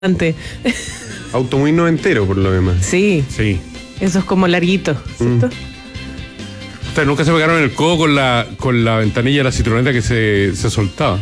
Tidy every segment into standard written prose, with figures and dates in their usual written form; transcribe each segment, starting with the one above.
Auto muy noventero, por lo demás. Sí, Sí. eso es como larguito, ¿cierto? Ustedes nunca se pegaron en el codo con la ventanilla de la citroneta que se soltaba.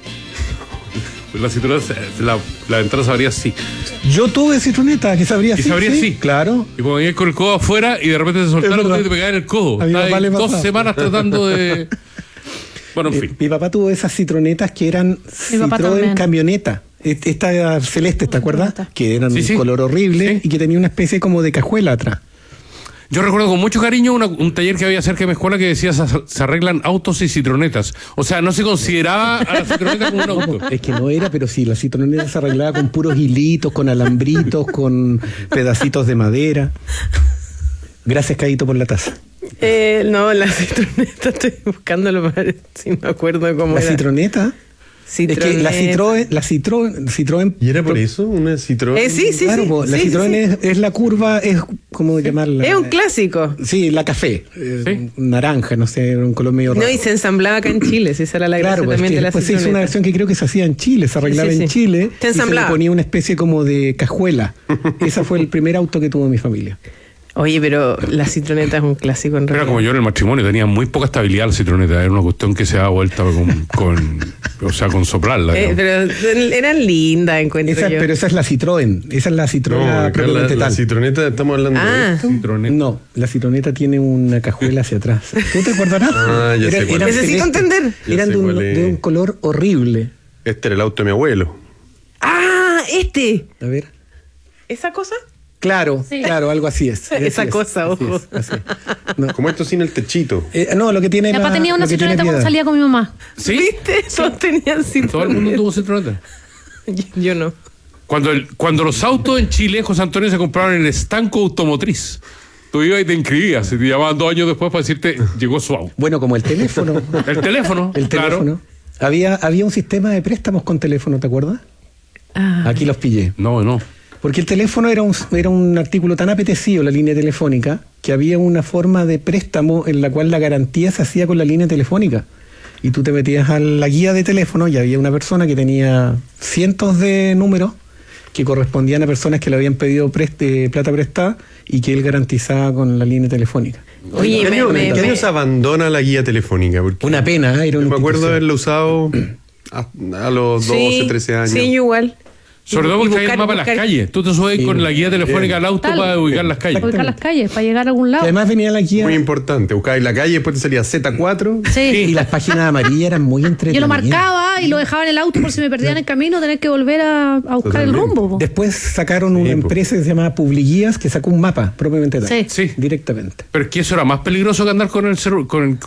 La citroneta, la ventana se abría así. Yo tuve citroneta que se abría así. Y se abría así. Claro. Y cuando venías con el codo afuera y de repente se soltaba y te pegaba en el codo. A mi Estaba papá ahí le 2 pasaba. semanas tratando de... Bueno, en fin. Mi papá tuvo esas citronetas que eran Mi papá Citroën también. camioneta. Esta celeste, ¿te acuerdas? Que eran Sí, sí. un color horrible Sí. y que tenía una especie como de cajuela atrás. Yo recuerdo con mucho cariño un taller que había cerca de mi escuela que decía se arreglan autos y citronetas. O sea, no se consideraba a la citroneta como un auto. Es que no era, pero sí, la citroneta se arreglaba con puros hilitos, con alambritos, con pedacitos de madera. Gracias, Caíto, por la taza. No, la citroneta, estoy buscándolo para ver si me acuerdo de cómo La era. citroneta. Es que la Citroën. ¿Y era por eso? ¿Una Citroën? Sí, sí, claro, sí. po, la sí, Citroën sí. es la curva, es como llamarla. Es un clásico. Sí, la café. Sí. Naranja, no sé, un color medio raro. No, y se ensamblaba acá en Chile, si esa era la gracia Claro, pues, también que de la después se hizo una citroneta. versión que creo que se hacía en Chile, se arreglaba Sí, sí, en sí. Chile. Se y se le ensamblaba. ponía una especie como de cajuela. Ese fue el primer auto que tuvo mi familia. Oye, pero la citroneta es un clásico en Era realidad. como yo en el matrimonio, tenía muy poca estabilidad la citroneta. Era una cuestión que se daba vuelta con soplarla. digamos. Pero eran lindas, encuentro yo. Pero esa es la Citroën. Esa es la Citroën No, acá propiamente la tal. Citroneta estamos hablando Ah, Citroneta. No, la Citroneta tiene una cajuela hacia atrás. ¿Tú te acordarás? Ah, ya sé cuál es. Necesito entender. Ya Eran sé de un, cuál es. de un color horrible. Este era el auto de mi abuelo. ¡Ah! A ver. ¿Esa cosa? Claro, Sí. claro, algo así es. Esa Así es, cosa, así ojo. es, así es. No, Como esto sin el techito. no, lo que tiene Mi papá tenía una lo que tiene citroneta cuando Piedad. salía con mi mamá. ¿Sí? ¿Viste? Todos tenían citroneta. Todo el mundo tuvo citroneta. Yo no. Cuando los autos en Chile, José Antonio, se compraron en el estanco automotriz. Tú ibas y te inscribías y te llamaban 2 años después para decirte, llegó su auto. Bueno, como el teléfono. El teléfono, El claro. teléfono. Había un sistema de préstamos con teléfono, ¿te acuerdas? Ah. Aquí los pillé. No. Porque el teléfono era un artículo tan apetecido, la línea telefónica, que había una forma de préstamo en la cual la garantía se hacía con la línea telefónica. Y tú te metías a la guía de teléfono y había una persona que tenía cientos de números que correspondían a personas que le habían pedido plata prestada y que él garantizaba con la línea telefónica. Oye, ¿En qué año se abandona la guía telefónica? Porque Una pena, era yo una me acuerdo institución. haberlo usado a los 12, 13 años. Sí, yo igual. Sobre todo Y porque hay el buscar- mapa de las buscar- calles. Tú te subes Sí. con la guía telefónica al auto Tal. para ubicar las calles. Para ubicar las calles, para llegar a algún Y lado. además venía la guía Muy importante. Buscabas la calle, después te salía Z4. Sí. y las páginas amarillas eran muy entretenidas. Yo lo marcaba y lo dejaba en el auto por si me perdía en el camino, tener que volver a buscar el Totalmente. rumbo. Po. Después sacaron una Sí, po. empresa que se llamaba Publiguías que sacó un mapa propiamente tal. Sí. Sí. Directamente. Pero es que eso era más peligroso que andar con el celular,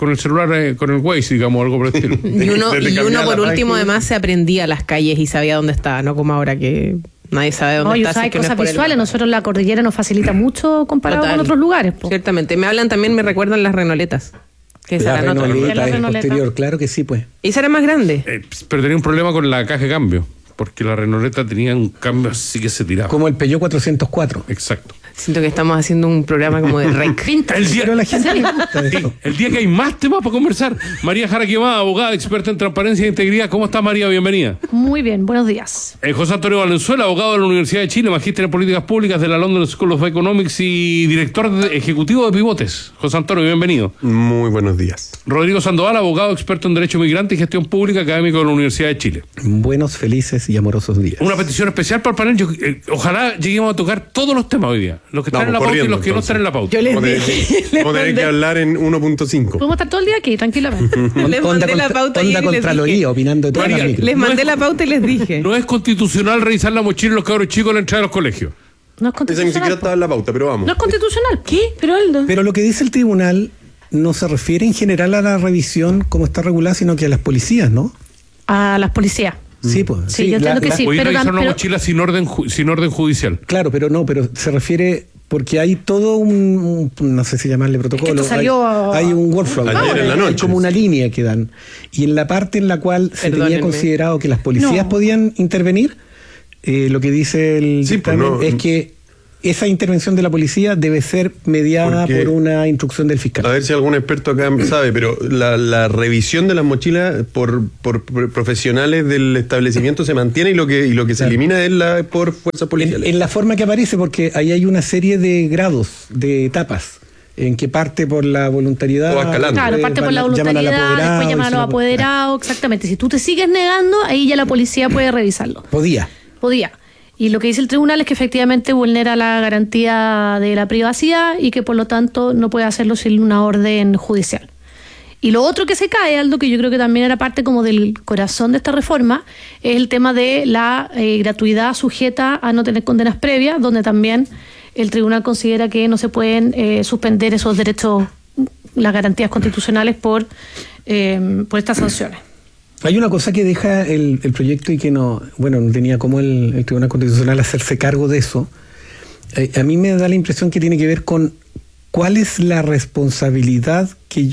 con el Waze, digamos, algo por el estilo. Y uno, Desde y cambiar uno la por último, página. además, se aprendía las calles y sabía dónde estaba, no como ahora que nadie sabe dónde No, y está. usar si es que no es cosas por el visuales. mapa. Nosotros la cordillera nos facilita mucho comparado Total. con otros lugares. Po. Ciertamente. Me hablan también, me recuerdan las renoletas. Que esa La eran otras. Renoleta La es Renoleta. posterior, claro que sí, pues. ¿Y esa era más grande? Pero tenía un problema con la caja de cambio. Porque la Renoleta tenía un cambio así que se tiraba. Como el Peugeot 404. Exacto. Siento que estamos haciendo un programa como de rec. El día, Pero a la gente le gusta sí, eso. el día que hay más temas para conversar. María Jara Quemada, abogada, experta en transparencia e integridad. ¿Cómo está, María? Bienvenida. Muy bien, buenos días. José Antonio Valenzuela, abogado de la Universidad de Chile, magíster en políticas públicas de la London School of Economics y director ejecutivo de Pivotes. José Antonio, bienvenido. Muy buenos días. Rodrigo Sandoval, abogado experto en Derecho Migrante y Gestión Pública, académico de la Universidad de Chile. Buenos, felices y amorosos días. Una petición especial para el panel. Ojalá lleguemos a tocar todos los temas hoy día. Los que están Vamos, en la pauta y corriendo, los que no entonces. están en la pauta. Yo les Vamos a tener dije. que- les vamos a tener que mandé- hablar en 1.5. Podemos estar todo el día aquí, tranquilamente. les mandé la pauta ayer y les Contraloría, dije. opinando de todas las María, micros. Les No mandé es- la pauta y les dije. No es constitucional revisar la mochila de los cabros chicos a la entrada de los colegios. No es Esa ni siquiera constitucional. estaba en la pauta, pero vamos. No es constitucional. ¿Qué? Pero Aldo. Pero lo que dice el tribunal no se refiere en general a la revisión como está regulada, sino que a las policías, ¿no? A las policías. Sí, pues. Sí, yo entiendo que sí. Hoy pero revisar una pero- mochila sin orden judicial. Claro, pero se refiere porque hay todo no sé si llamarle protocolo. esto salió hay un workflow. Ayer en la Hay noche. como una línea que dan. Y en la parte en la cual se tenía Perdónenme. considerado que las policías No. podían intervenir, lo que dice el Sí, pues, dictamen no. es que esa intervención de la policía debe ser mediada por una instrucción del fiscal. A ver si algún experto acá sabe, pero la revisión de las mochilas por profesionales del establecimiento se mantiene y lo que se elimina es por fuerzas policiales. En la forma que aparece, porque ahí hay una serie de grados, de etapas, en que parte por la voluntariedad. Claro, parte por la voluntariedad, después llaman a los apoderados, exactamente. Si tú te sigues negando, ahí ya la policía puede revisarlo. Podía. Y lo que dice el tribunal es que efectivamente vulnera la garantía de la privacidad y que por lo tanto no puede hacerlo sin una orden judicial. Y lo otro que se cae, Aldo, que yo creo que también era parte como del corazón de esta reforma, es el tema de la gratuidad sujeta a no tener condenas previas, donde también el tribunal considera que no se pueden suspender esos derechos, las garantías constitucionales por estas sanciones. Hay una cosa que deja el proyecto y que no tenía como el Tribunal Constitucional hacerse cargo de eso. A mí me da la impresión que tiene que ver con cuál es la responsabilidad que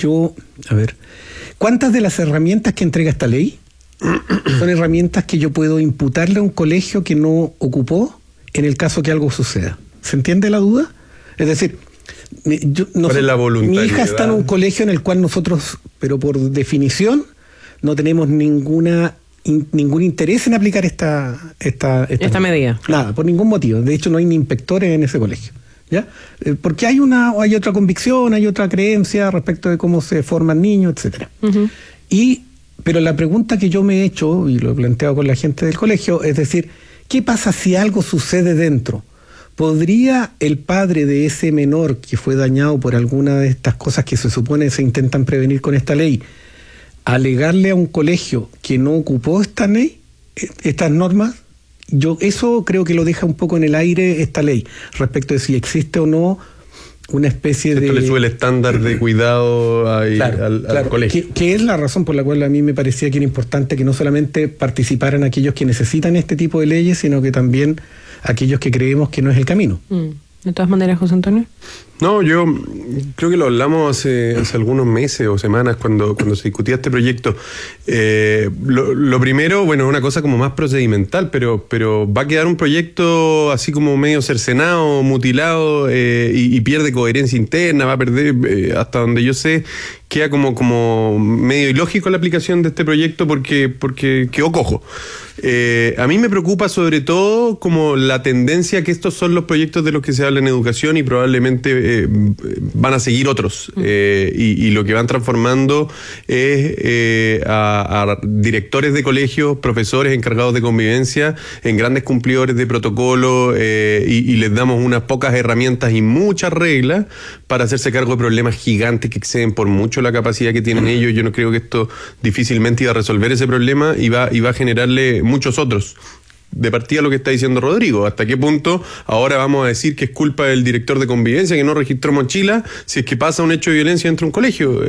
¿cuántas de las herramientas que entrega esta ley son herramientas que yo puedo imputarle a un colegio que no ocupó en el caso que algo suceda? ¿Se entiende la duda? Es decir, ¿cuál es la voluntariedad? Mi hija está en un colegio en el cual nosotros, pero por definición, no tenemos ningún interés en aplicar esta medida. Nada, por ningún motivo. De hecho, no hay ni inspectores en ese colegio. ¿Ya? Porque hay otra convicción, hay otra creencia respecto de cómo se forman niños, etcétera. Uh-huh. Pero la pregunta que yo me he hecho, y lo he planteado con la gente del colegio, es decir, ¿qué pasa si algo sucede dentro? ¿Podría el padre de ese menor que fue dañado por alguna de estas cosas que se supone se intentan prevenir con esta ley, alegarle a un colegio que no ocupó esta ley, estas normas? Yo eso creo que lo deja un poco en el aire esta ley, respecto de si existe o no una especie de... Esto le sube el estándar de cuidado al colegio. Que es la razón por la cual a mí me parecía que era importante que no solamente participaran aquellos que necesitan este tipo de leyes, sino que también aquellos que creemos que no es el camino. De todas maneras, José Antonio. No, yo creo que lo hablamos hace algunos meses o semanas cuando se discutía este proyecto. Lo primero, es una cosa como más procedimental, pero va a quedar un proyecto así como medio cercenado, mutilado, y pierde coherencia interna, va a perder, hasta donde yo sé, queda como medio ilógico la aplicación de este proyecto porque quedó cojo. A mí me preocupa sobre todo como la tendencia que estos son los proyectos de los que se habla en educación y probablemente van a seguir otros, y lo que van transformando es a directores de colegios, profesores encargados de convivencia en grandes cumplidores de protocolo, y les damos unas pocas herramientas y muchas reglas para hacerse cargo de problemas gigantes que exceden por mucho la capacidad que tienen ellos. Yo no creo que esto difícilmente iba a resolver ese problema y va a generarle muchos otros. De partida lo que está diciendo Rodrigo, ¿hasta qué punto ahora vamos a decir que es culpa del director de convivencia que no registró mochila si es que pasa un hecho de violencia dentro de un colegio?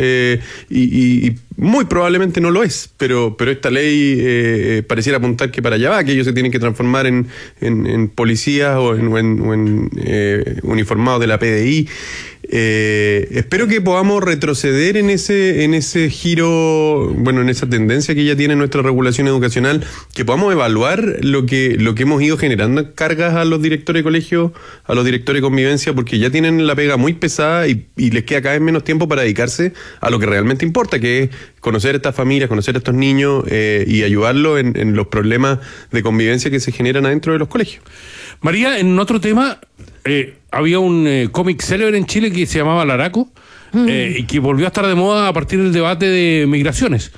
Y muy probablemente no lo es, pero esta ley pareciera apuntar que para allá va, que ellos se tienen que transformar en policías o en uniformados de la PDI. Espero que podamos retroceder en ese giro, en esa tendencia que ya tiene nuestra regulación educacional, que podamos evaluar lo que hemos ido generando cargas a los directores de colegio, a los directores de convivencia, porque ya tienen la pega muy pesada y les queda cada vez menos tiempo para dedicarse a lo que realmente importa, que es conocer a estas familias, conocer a estos niños, y ayudarlos en los problemas de convivencia que se generan adentro de los colegios. María, en otro tema, había un cómic célebre en Chile que se llamaba Laraco, y que volvió a estar de moda a partir del debate de migraciones.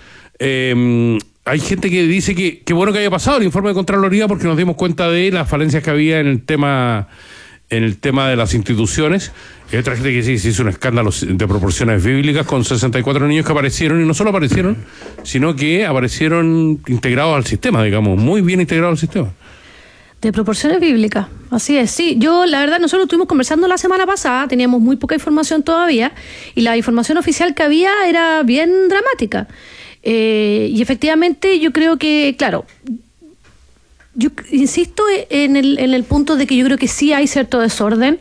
Hay gente que dice que bueno que haya pasado el informe de Contraloría porque nos dimos cuenta de las falencias que había en el tema de las instituciones. Hay otra gente que sí se hizo un escándalo de proporciones bíblicas con 64 niños que aparecieron, y no solo aparecieron, sino que aparecieron integrados al sistema, digamos, muy bien integrados al sistema. De proporciones bíblicas, así es, sí. Yo, la verdad, nosotros estuvimos conversando la semana pasada, teníamos muy poca información todavía, y la información oficial que había era bien dramática. Y efectivamente yo creo que, claro, yo insisto en el punto de que yo creo que sí hay cierto desorden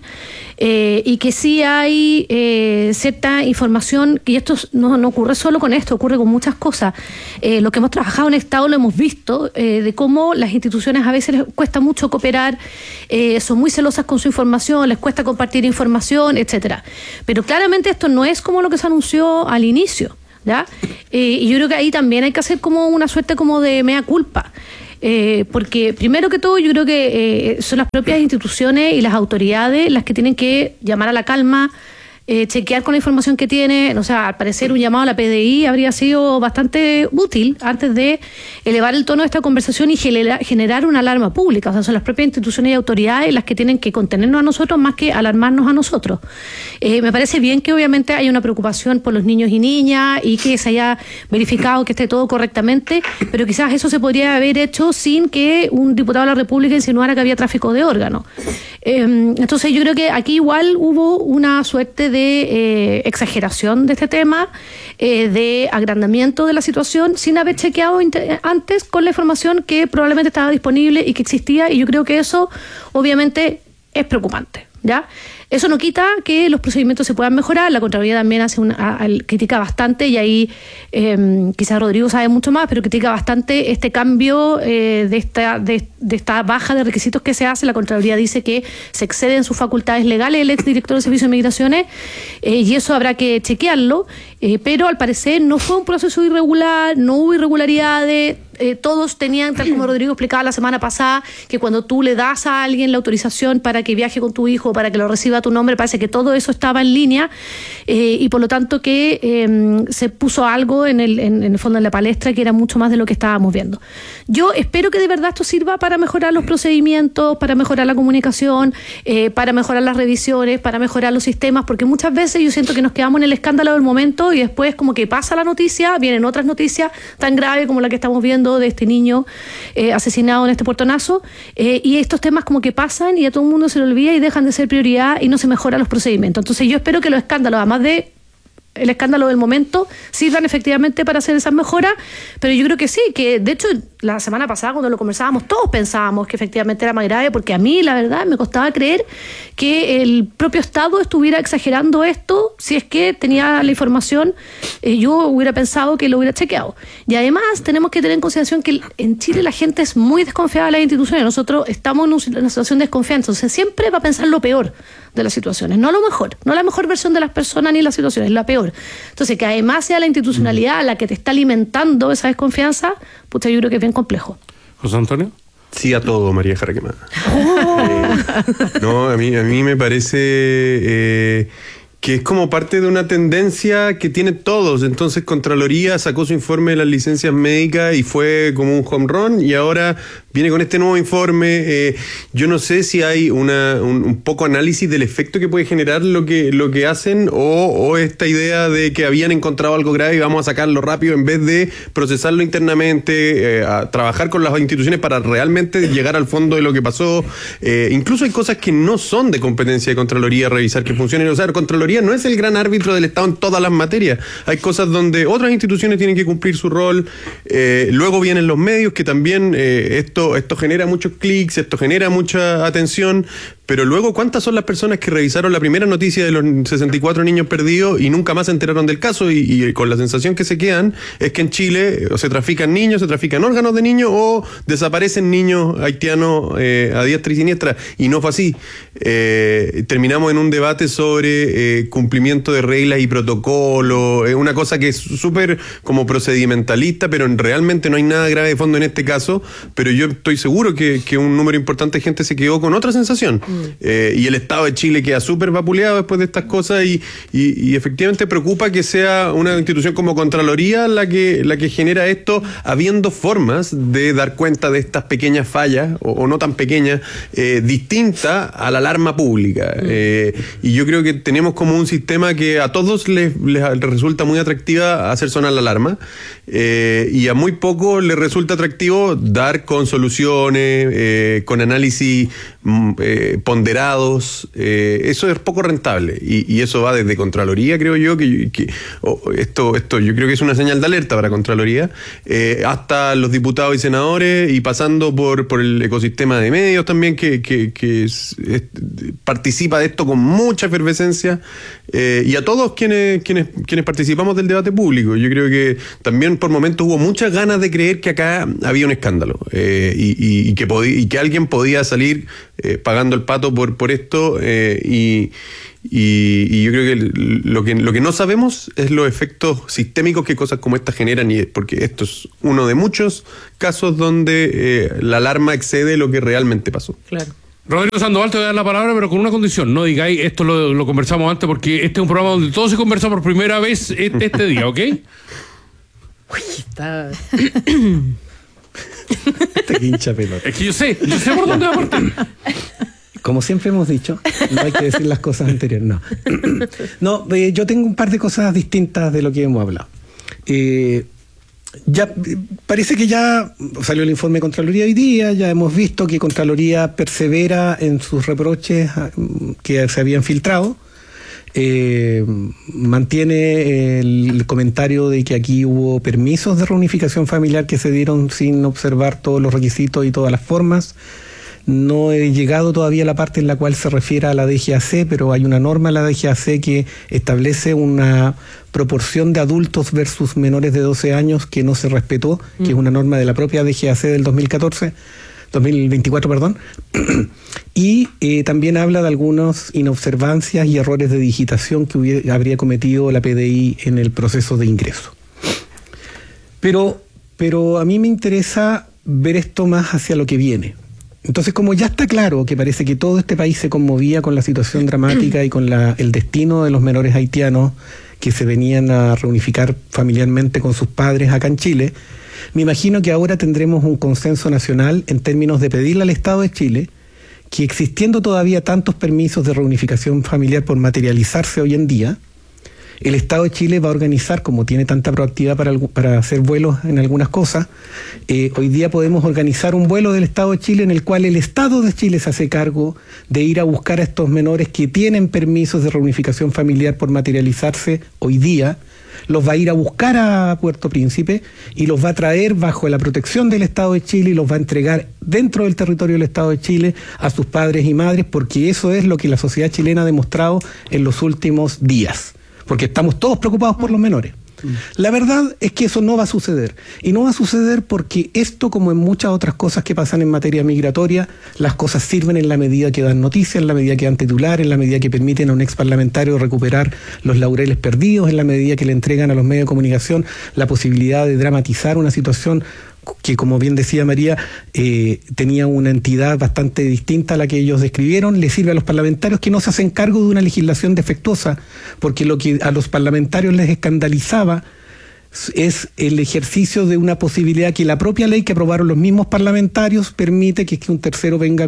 y que sí hay cierta información, y esto no ocurre solo con esto, ocurre con muchas cosas. Lo que hemos trabajado en Estado lo hemos visto, de cómo las instituciones a veces les cuesta mucho cooperar, son muy celosas con su información, les cuesta compartir información, etcétera. Pero claramente esto no es como lo que se anunció al inicio, ¿ya? Y yo creo que ahí también hay que hacer como una suerte como de mea culpa. Porque primero que todo yo creo que son las propias instituciones y las autoridades las que tienen que llamar a la calma, chequear con la información que tienen. O sea, al parecer un llamado a la PDI habría sido bastante útil antes de elevar el tono de esta conversación y generar una alarma pública. O sea, son las propias instituciones y autoridades las que tienen que contenernos a nosotros más que alarmarnos a nosotros. Me parece bien que obviamente haya una preocupación por los niños y niñas y que se haya verificado que esté todo correctamente, pero quizás eso se podría haber hecho sin que un diputado de la República insinuara que había tráfico de órganos. Entonces yo creo que aquí igual hubo una suerte de exageración de este tema, de agrandamiento de la situación, sin haber chequeado antes con la información que probablemente estaba disponible y que existía, y yo creo que eso obviamente es preocupante, ¿ya? Eso no quita que los procedimientos se puedan mejorar. La Contraloría también critica bastante, y ahí quizás Rodrigo sabe mucho más, pero critica bastante este cambio de esta baja de requisitos que se hace. La Contraloría dice que se exceden sus facultades legales el exdirector del Servicio de Migraciones, y eso habrá que chequearlo, pero al parecer no fue un proceso irregular, no hubo irregularidades. Todos tenían, tal como Rodrigo explicaba la semana pasada, que cuando tú le das a alguien la autorización para que viaje con tu hijo, para que lo reciba a tu nombre, parece que todo eso estaba en línea, y por lo tanto que se puso algo en el fondo de la palestra que era mucho más de lo que estábamos viendo. Yo espero que de verdad esto sirva para mejorar los procedimientos, para mejorar la comunicación, para mejorar las revisiones, para mejorar los sistemas, porque muchas veces yo siento que nos quedamos en el escándalo del momento y después como que pasa la noticia, vienen otras noticias tan graves como la que estamos viendo de este niño asesinado en este portonazo, y estos temas como que pasan y a todo el mundo se le olvida y dejan de ser prioridad y no se mejoran los procedimientos. Entonces yo espero que los escándalos, además de el escándalo del momento, sirvan efectivamente para hacer esas mejoras, pero yo creo que sí, que de hecho la semana pasada cuando lo conversábamos todos pensábamos que efectivamente era más grave, porque a mí la verdad me costaba creer que el propio Estado estuviera exagerando esto. Si es que tenía la información, yo hubiera pensado que lo hubiera chequeado. Y además tenemos que tener en consideración que en Chile la gente es muy desconfiada de las instituciones. Nosotros estamos en una situación de desconfianza, entonces siempre va a pensar lo peor de las situaciones, no lo mejor, no la mejor versión de las personas ni las situaciones, la peor. Entonces que además sea la institucionalidad la que te está alimentando esa desconfianza, pues yo creo que es bien complejo. José Antonio. Sí a todo, María Jaraquemada. No, a mí me parece que es como parte de una tendencia que tiene todos. Entonces Contraloría sacó su informe de las licencias médicas y fue como un home run, y ahora viene con este nuevo informe. Yo no sé si hay un poco análisis del efecto que puede generar lo que hacen, o esta idea de que habían encontrado algo grave y vamos a sacarlo rápido en vez de procesarlo internamente, a trabajar con las instituciones para realmente llegar al fondo de lo que pasó. Incluso hay cosas que no son de competencia de Contraloría revisar que funcionen. O sea, Contraloría no es el gran árbitro del Estado en todas las materias. Hay cosas donde otras instituciones tienen que cumplir su rol. Luego vienen los medios, que también esto genera muchos clics, esto genera mucha atención, pero luego, ¿cuántas son las personas que revisaron la primera noticia de los 64 niños perdidos y nunca más se enteraron del caso? Y con la sensación que se quedan es que en Chile o se trafican niños, se trafican órganos de niños, o desaparecen niños haitianos a diestra y siniestra, y no fue así. Terminamos en un debate sobre cumplimiento de reglas y protocolos, una cosa que es súper como procedimentalista, pero realmente no hay nada grave de fondo en este caso. Pero yo estoy seguro que un número importante de gente se quedó con otra sensación. Y el Estado de Chile queda súper vapuleado después de estas cosas, y efectivamente preocupa que sea una institución como Contraloría la que genera esto, habiendo formas de dar cuenta de estas pequeñas fallas, o no tan pequeñas, distintas a la alarma pública. Y yo creo que tenemos como un sistema que a todos les resulta muy atractiva hacer sonar la alarma, y a muy pocos les resulta atractivo dar con soluciones, con análisis ponderados, eso es poco rentable y eso va desde Contraloría, creo yo, esto yo creo que es una señal de alerta para Contraloría, hasta los diputados y senadores y pasando por el ecosistema de medios también que participa de esto con mucha efervescencia, y a todos quienes participamos del debate público. Yo creo que también por momentos hubo muchas ganas de creer que acá había un escándalo, y que alguien podía salir pagando el pato por esto, y yo creo que lo que no sabemos es los efectos sistémicos que cosas como esta generan, porque esto es uno de muchos casos donde la alarma excede lo que realmente pasó. Claro. Rodrigo Sandoval, te voy a dar la palabra, pero con una condición: no digáis esto lo conversamos antes, porque este es un programa donde todo se conversa por primera vez este día, ¿ok? Uy, está... Te hincha pelota. Es que yo sé por dónde va a partir. Como siempre hemos dicho, no hay que decir las cosas anteriores, no. No, yo tengo un par de cosas distintas de lo que hemos hablado. Ya parece que ya salió el informe de Contraloría hoy día, ya hemos visto que Contraloría persevera en sus reproches que se habían filtrado. Mantiene el comentario de que aquí hubo permisos de reunificación familiar que se dieron sin observar todos los requisitos y todas las formas. No he llegado todavía a la parte en la cual se refiere a la DGAC, pero hay una norma en la DGAC que establece una proporción de adultos versus menores de 12 años que no se respetó, que es una norma de la propia DGAC del 2024, perdón. Y también habla de algunas inobservancias y errores de digitación que habría cometido la PDI en el proceso de ingreso. Pero a mí me interesa ver esto más hacia lo que viene. Entonces, como ya está claro que parece que todo este país se conmovía con la situación dramática y con el destino de los menores haitianos que se venían a reunificar familiarmente con sus padres acá en Chile, me imagino que ahora tendremos un consenso nacional en términos de pedirle al Estado de Chile que, existiendo todavía tantos permisos de reunificación familiar por materializarse hoy en día, el Estado de Chile va a organizar, como tiene tanta proactividad para hacer vuelos en algunas cosas, hoy día podemos organizar un vuelo del Estado de Chile en el cual el Estado de Chile se hace cargo de ir a buscar a estos menores que tienen permisos de reunificación familiar por materializarse hoy día, los va a ir a buscar a Puerto Príncipe y los va a traer bajo la protección del Estado de Chile y los va a entregar dentro del territorio del Estado de Chile a sus padres y madres, porque eso es lo que la sociedad chilena ha demostrado en los últimos días. Porque estamos todos preocupados por los menores. La verdad es que eso no va a suceder. Y no va a suceder porque esto, como en muchas otras cosas que pasan en materia migratoria, las cosas sirven en la medida que dan noticias, en la medida que dan titular, en la medida que permiten a un ex parlamentario recuperar los laureles perdidos, en la medida que le entregan a los medios de comunicación la posibilidad de dramatizar una situación que, como bien decía María, tenía una entidad bastante distinta a la que ellos describieron. Le sirve a los parlamentarios que no se hacen cargo de una legislación defectuosa, porque lo que a los parlamentarios les escandalizaba es el ejercicio de una posibilidad que la propia ley que aprobaron los mismos parlamentarios permite, que es que un tercero venga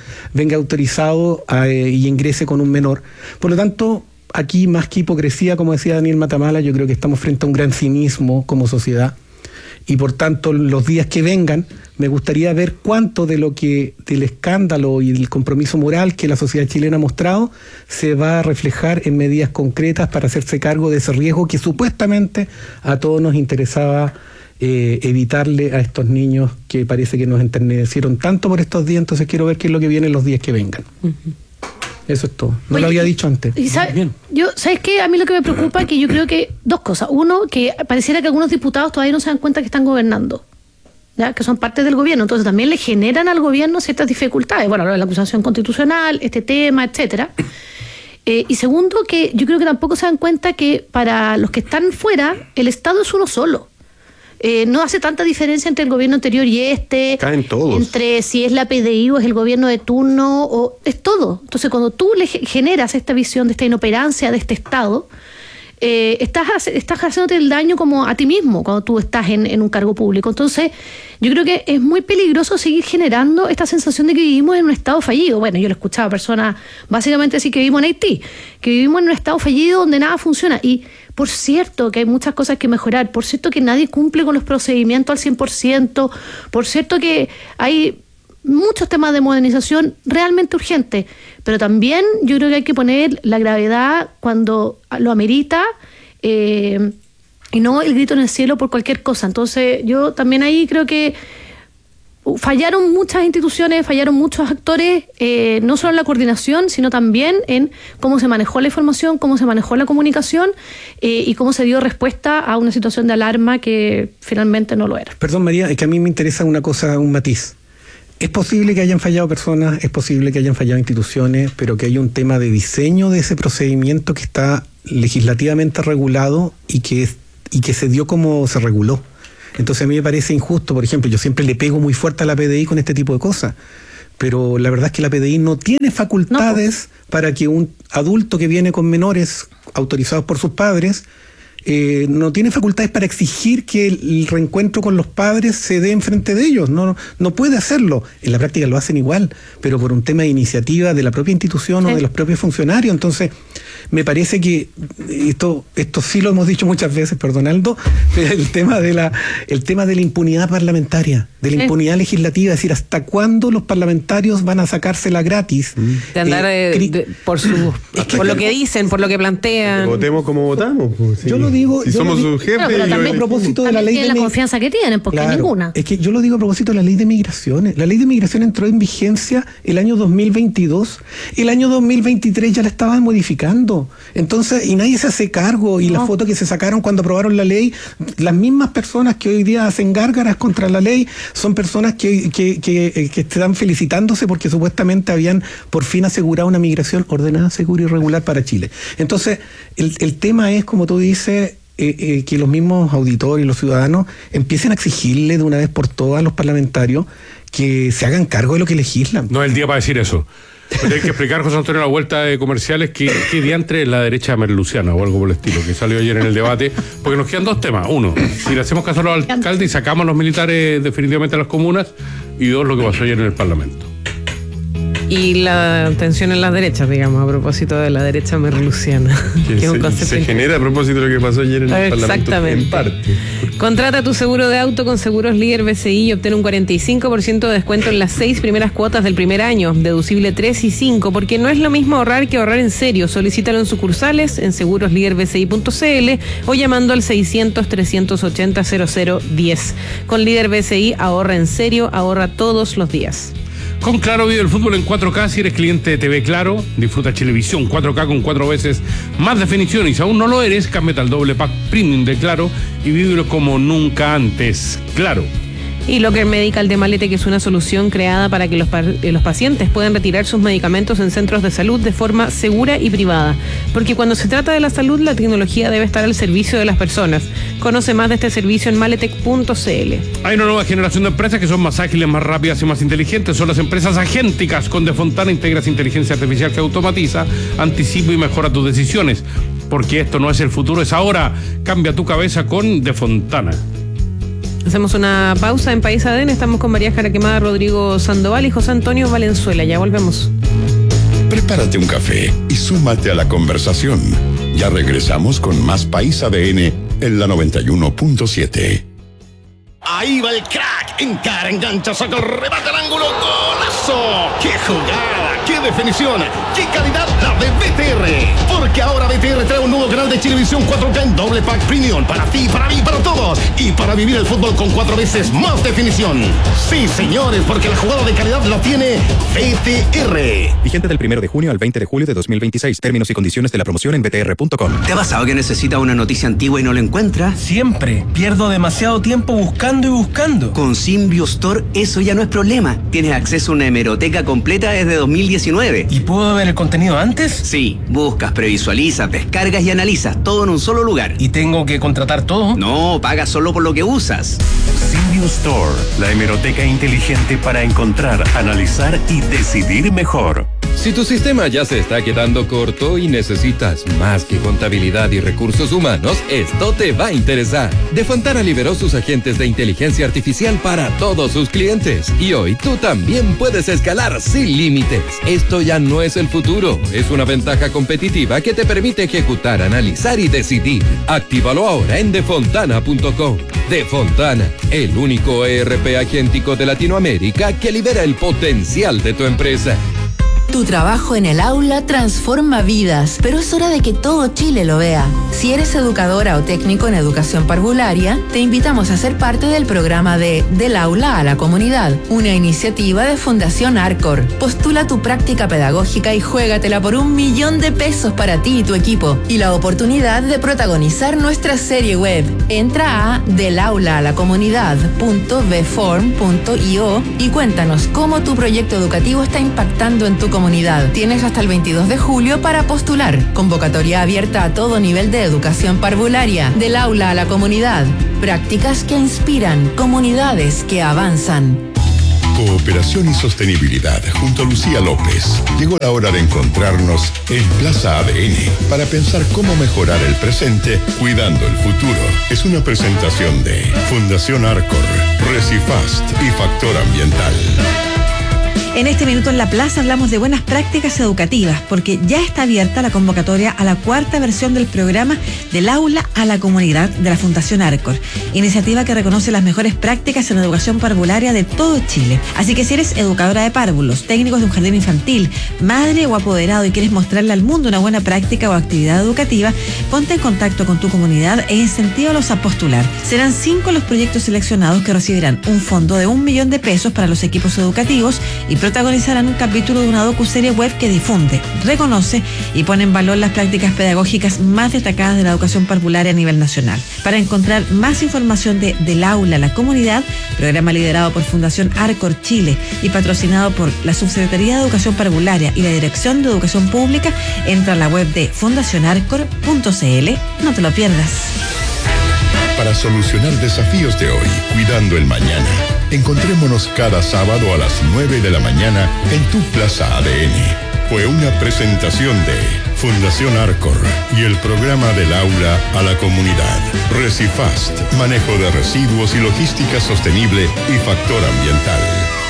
autorizado y ingrese con un menor. Por lo tanto, aquí, más que hipocresía, como decía Daniel Matamala, yo creo que estamos frente a un gran cinismo como sociedad. Y por tanto, los días que vengan, me gustaría ver cuánto del escándalo y el compromiso moral que la sociedad chilena ha mostrado se va a reflejar en medidas concretas para hacerse cargo de ese riesgo que supuestamente a todos nos interesaba evitarle a estos niños, que parece que nos enternecieron tanto por estos días. Entonces quiero ver qué es lo que viene en los días que vengan. Eso es todo. No lo había dicho antes. ¿Sabes qué? A mí lo que me preocupa es que yo creo que dos cosas. Uno, que pareciera que algunos diputados todavía no se dan cuenta que están gobernando, ¿ya? Que son parte del gobierno. Entonces también le generan al gobierno ciertas dificultades. Bueno, la acusación constitucional, este tema, etcétera. Y segundo, que yo creo que tampoco se dan cuenta que para los que están fuera, el Estado es uno solo. No hace tanta diferencia entre el gobierno anterior y este. Caen todos. Entre si es la PDI o es el gobierno de turno, o es todo. Entonces, cuando tú le generas esta visión de esta inoperancia de este Estado, estás haciéndote el daño como a ti mismo cuando tú estás en un cargo público. Entonces, yo creo que es muy peligroso seguir generando esta sensación de que vivimos en un Estado fallido. Bueno, yo lo he escuchado a personas básicamente decir que vivimos en Haití, que vivimos en un Estado fallido donde nada funciona. Y por cierto que hay muchas cosas que mejorar, por cierto que nadie cumple con los procedimientos al 100%, por cierto que hay muchos temas de modernización realmente urgentes, pero también yo creo que hay que poner la gravedad cuando lo amerita, y no el grito en el cielo por cualquier cosa. Entonces yo también ahí creo que fallaron muchas instituciones, fallaron muchos actores, no solo en la coordinación, sino también en cómo se manejó la información, cómo se manejó la comunicación, y cómo se dio respuesta a una situación de alarma que finalmente no lo era. Perdón, María, es que a mí me interesa una cosa, un matiz. Es posible que hayan fallado personas, es posible que hayan fallado instituciones, pero que hay un tema de diseño de ese procedimiento que está legislativamente regulado y que se dio como se reguló. Entonces a mí me parece injusto, por ejemplo, yo siempre le pego muy fuerte a la PDI con este tipo de cosas, pero la verdad es que la PDI no tiene facultades para que un adulto que viene con menores autorizados por sus padres, no tiene facultades para exigir que el reencuentro con los padres se dé enfrente de ellos, no puede hacerlo. En la práctica lo hacen igual, pero por un tema de iniciativa de la propia institución o de los propios funcionarios. Entonces me parece que esto sí lo hemos dicho muchas veces, perdón Aldo, el tema de la impunidad parlamentaria, de la impunidad legislativa, es decir, hasta cuándo los parlamentarios van a sacársela gratis. De andar por lo que dicen, por lo que plantean. Votemos como votamos. Pues, sí. Yo lo digo, si somos sus jefes, pero también a propósito de la ley de la confianza que tienen, porque ninguna. Es que yo lo digo a propósito de la ley de migraciones. La ley de migración entró en vigencia el año 2022. El año 2023 ya la estaban modificando. Entonces, y nadie se hace cargo. Y las fotos que se sacaron cuando aprobaron la ley, las mismas personas que hoy día hacen gárgaras contra la ley, son personas que están felicitándose porque supuestamente habían por fin asegurado una migración ordenada, segura y regular para Chile. Entonces, el tema es, como tú dices, que los mismos auditores y los ciudadanos empiecen a exigirle de una vez por todas a los parlamentarios que se hagan cargo de lo que legislan. No es el día para decir eso. Pero hay que explicar, José Antonio, la vuelta de comerciales, que diantre es la derecha merluciana o algo por el estilo, que salió ayer en el debate, porque nos quedan dos temas. Uno, si le hacemos caso a los alcaldes y sacamos a los militares definitivamente a las comunas, y dos, lo que pasó ayer en el Parlamento. Y la tensión en las derechas, digamos, a propósito de la derecha merluciana. Que es un concepto se genera a propósito de lo que pasó ayer en el Parlamento. En parte. Contrata tu seguro de auto con Seguros Líder BCI y obtén un 45% de descuento en las 6 primeras cuotas del primer año, deducible 3 y 5, porque no es lo mismo ahorrar que ahorrar en serio. Solicítalo en sucursales, en segurosliderbci.cl o llamando al 600-380-0010. Con Líder BCI, ahorra en serio, ahorra todos los días. Con Claro vive el fútbol en 4K. Si eres cliente de TV Claro, disfruta Chilevisión 4K con 4 veces más definición. Y si aún no lo eres, cámbiate al doble pack premium de Claro y vívelo como nunca antes. Claro. Y Locker Medical de Malete, que es una solución creada para que los pacientes puedan retirar sus medicamentos en centros de salud de forma segura y privada. Porque cuando se trata de la salud, la tecnología debe estar al servicio de las personas. Conoce más de este servicio en maletec.cl. Hay una nueva generación de empresas que son más ágiles, más rápidas y más inteligentes. Son las empresas agénticas. Con Defontana integras inteligencia artificial que automatiza, anticipa y mejora tus decisiones. Porque esto no es el futuro, es ahora. Cambia tu cabeza con Defontana. Hacemos una pausa en País ADN. Estamos con María Jaraquemada, Rodrigo Sandoval y José Antonio Valenzuela. Ya volvemos. Prepárate un café y súmate a la conversación. Ya regresamos con más País ADN en la 91.7. Ahí va el crack, encara, engancha, saca el remate al ángulo, ¡golazo! ¡Qué jugada! ¡Qué definición! ¡Qué calidad la de BTR! Porque ahora BTR trae un nuevo canal de Chilevisión 4K en doble pack premium para ti, para mí, para todos, y para vivir el fútbol con 4 veces más definición. Sí, señores, porque la jugada de calidad la tiene BTR. Vigente del 1 de junio al 20 de julio de 2026. Términos y condiciones de la promoción en btr.com. ¿Te ha pasado que necesitas una noticia antigua y no la encuentras? Siempre. Pierdo demasiado tiempo buscando y buscando. Con Symbio Store eso ya no es problema. Tienes acceso a una hemeroteca completa desde 2019. ¿Y puedo ver el contenido antes? Sí. Buscas, previsualizas, descargas y analizas todo en un solo lugar. ¿Y tengo que contratar todo? No, pagas solo por lo que usas. Symbio Store, la hemeroteca inteligente para encontrar, analizar y decidir mejor. Si tu sistema ya se está quedando corto y necesitas más que contabilidad y recursos humanos, esto te va a interesar. De Fontana liberó sus agentes de inteligencia artificial para todos sus clientes. Y hoy tú también puedes escalar sin límites. Esto ya no es el futuro, es una ventaja competitiva que te permite ejecutar, analizar y decidir. Actívalo ahora en defontana.com. De Fontana, el único ERP agéntico de Latinoamérica que libera el potencial de tu empresa. Tu trabajo en el aula transforma vidas, pero es hora de que todo Chile lo vea. Si eres educadora o técnico en educación parvularia, te invitamos a ser parte del programa de Del Aula a la Comunidad, una iniciativa de Fundación Arcor. Postula tu práctica pedagógica y juégatela por $1.000.000 para ti y tu equipo, y la oportunidad de protagonizar nuestra serie web. Entra a delaulaalacomunidad.vform.io y cuéntanos cómo tu proyecto educativo está impactando en tu comunidad. Tienes hasta el 22 de julio para postular. Convocatoria abierta a todo nivel de educación parvularia. Del aula a la comunidad. Prácticas que inspiran, comunidades que avanzan. Cooperación y sostenibilidad junto a Lucía López. Llegó la hora de encontrarnos en Plaza ADN para pensar cómo mejorar el presente cuidando el futuro. Es una presentación de Fundación Arcor, Recifast y Factor Ambiental. En este minuto en la plaza hablamos de buenas prácticas educativas, porque ya está abierta la convocatoria a la 4ª versión del programa Del Aula a la Comunidad de la Fundación Arcor, iniciativa que reconoce las mejores prácticas en educación parvularia de todo Chile. Así que si eres educadora de párvulos, técnicos de un jardín infantil, madre o apoderado y quieres mostrarle al mundo una buena práctica o actividad educativa, ponte en contacto con tu comunidad e incentívalos a postular. Serán 5 los proyectos seleccionados que recibirán un fondo de $1.000.000 para los equipos educativos y protagonizarán un capítulo de una docuserie web que difunde, reconoce y pone en valor las prácticas pedagógicas más destacadas de la educación parvularia a nivel nacional. Para encontrar más información de Del Aula a la Comunidad, programa liderado por Fundación Arcor Chile y patrocinado por la Subsecretaría de Educación Parvularia y la Dirección de Educación Pública, entra a la web de fundacionarcor.cl. No te lo pierdas. Para solucionar desafíos de hoy, cuidando el mañana, encontrémonos cada sábado a las 9 de la mañana en tu Plaza ADN. Fue una presentación de Fundación Arcor y el programa Del Aula a la Comunidad. Recifast, manejo de residuos y logística sostenible y factor ambiental.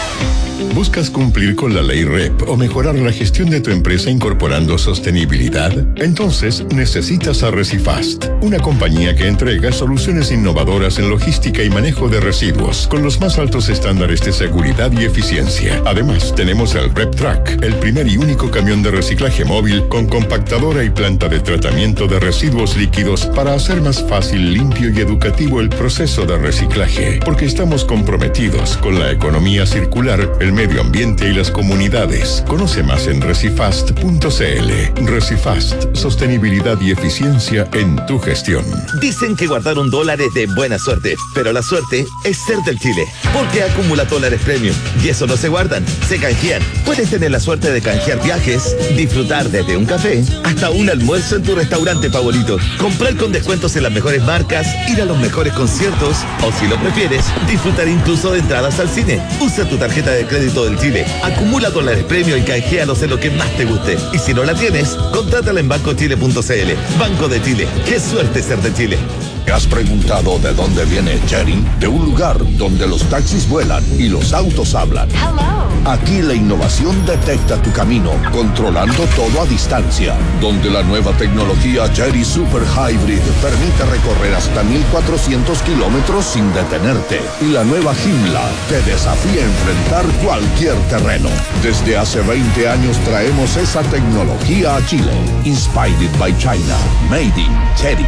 ¿Buscas cumplir con la ley REP o mejorar la gestión de tu empresa incorporando sostenibilidad? Entonces necesitas a Recifast, una compañía que entrega soluciones innovadoras en logística y manejo de residuos con los más altos estándares de seguridad y eficiencia. Además, tenemos el RepTrack, el primer y único camión de reciclaje móvil con compactadora y planta de tratamiento de residuos líquidos para hacer más fácil, limpio y educativo el proceso de reciclaje, porque estamos comprometidos con la economía circular, el medio ambiente y las comunidades. Conoce más en recifast.cl. Recifast, sostenibilidad y eficiencia en tu gestión. Dicen que guardar $1 es de buena suerte, pero la suerte es ser del Chile, porque acumula dólares premium y eso no se guardan, se canjean. Puedes tener la suerte de canjear viajes, disfrutar desde un café hasta un almuerzo en tu restaurante favorito, comprar con descuentos en las mejores marcas, ir a los mejores conciertos o, si lo prefieres, disfrutar incluso de entradas al cine. Usa tu tarjeta de crédito del Chile, acumula dólares premio y canjealos en lo que más te guste. Y si no la tienes, contrátala en bancochile.cl. Banco de Chile, qué suerte ser de Chile. ¿Has preguntado de dónde viene Chery? De un lugar donde los taxis vuelan y los autos hablan. Aquí la innovación detecta tu camino, controlando todo a distancia. Donde la nueva tecnología Chery Super Hybrid permite recorrer hasta 1.400 kilómetros sin detenerte. Y la nueva Joomla te desafía a enfrentar cualquier terreno. Desde hace 20 años traemos esa tecnología a Chile. Inspired by China. Made in Chery.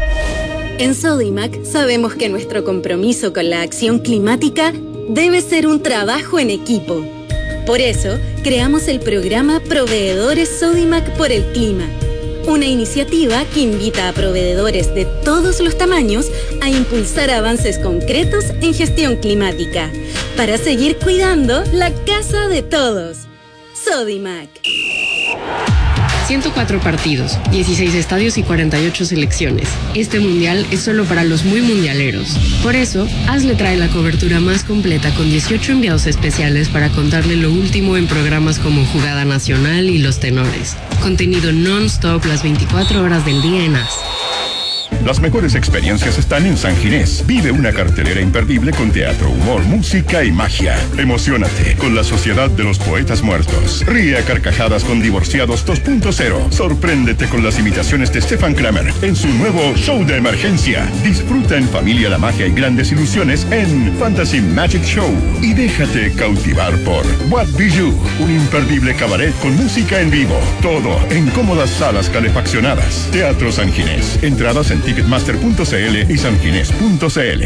En Sodimac sabemos que nuestro compromiso con la acción climática debe ser un trabajo en equipo. Por eso, creamos el programa Proveedores Sodimac por el Clima, una iniciativa que invita a proveedores de todos los tamaños a impulsar avances concretos en gestión climática, para seguir cuidando la casa de todos. Sodimac. 104 partidos, 16 estadios y 48 selecciones. Este mundial es solo para los muy mundialeros. Por eso, AS le trae la cobertura más completa con 18 enviados especiales para contarle lo último en programas como Jugada Nacional y Los Tenores. Contenido non-stop las 24 horas del día en AS. Las mejores experiencias están en San Ginés. Vive una cartelera imperdible con teatro, humor, música y magia. Emociónate con la Sociedad de los Poetas Muertos. Ríe a carcajadas con Divorciados 2.0. Sorpréndete con las imitaciones de Stefan Kramer en su nuevo show de emergencia. Disfruta en familia la magia y grandes ilusiones en Fantasy Magic Show. Y déjate cautivar por What Bijou, un imperdible cabaret con música en vivo. Todo en cómodas salas calefaccionadas. Teatro San Ginés. Entradas en ticketmaster.cl y sanginés.cl.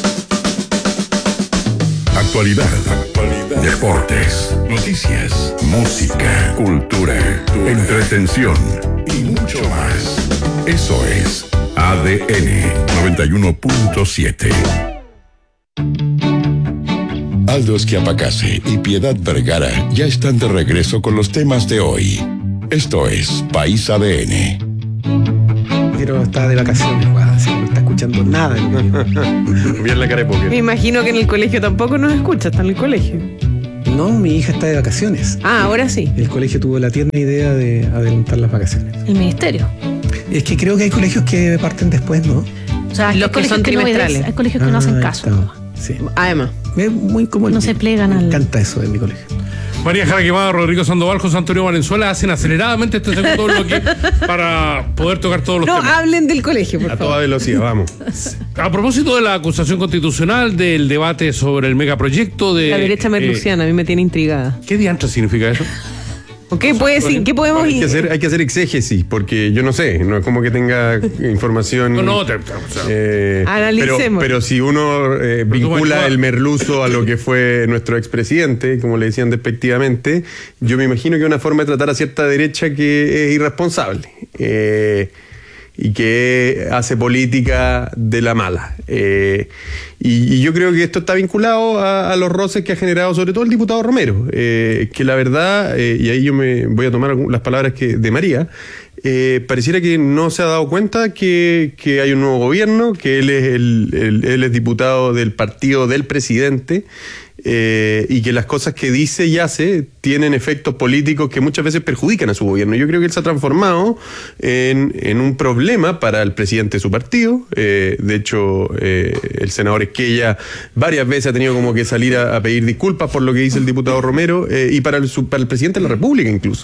Actualidad, deportes, noticias, música, cultura, entretención y mucho más. Eso es ADN 91.7. Aldo Schiapacase y Piedad Vergara ya están de regreso con los temas de hoy. Esto es País ADN. Pero está de vacaciones, así no está escuchando nada. Bien la cara de póker. Me imagino que en el colegio tampoco nos escucha, está en el colegio. No, mi hija está de vacaciones. Ah, ahora sí. El colegio tuvo la tierna idea de adelantar las vacaciones. El ministerio. Es que creo que hay colegios que parten después, ¿no? O sea, los que son trimestrales. Hay colegios que no hacen caso. Sí. Además. Es muy común. No se plegan al... Me encanta eso de mi colegio. María Jara Quemada, Rodrigo Sandoval, José Antonio Valenzuela hacen aceleradamente este segundo bloque para poder tocar todos los temas. No hablen del colegio, por favor. A toda velocidad, vamos. A propósito de la acusación constitucional, del debate sobre el megaproyecto de... La derecha merluciana, a mí me tiene intrigada. ¿Qué diantre significa eso? ¿Qué podemos ir? Hay que hacer exégesis, porque yo no sé, no es como que tenga información. Analicemos. Pero si uno vincula el merluzo a lo que fue nuestro expresidente, como le decían despectivamente, yo me imagino que es una forma de tratar a cierta derecha que es irresponsable. Y que hace política de la mala. Y yo creo que esto está vinculado a los roces que ha generado sobre todo el diputado Romero, que la verdad, y ahí yo me voy a tomar las palabras de María, pareciera que no se ha dado cuenta que hay un nuevo gobierno, que él es diputado del partido del presidente, y que las cosas que dice y hace tienen efectos políticos que muchas veces perjudican a su gobierno. Yo creo que él se ha transformado en un problema para el presidente de su partido. De hecho, el senador Esquella varias veces ha tenido como que salir a pedir disculpas por lo que dice el diputado Romero, y para el presidente de la República incluso.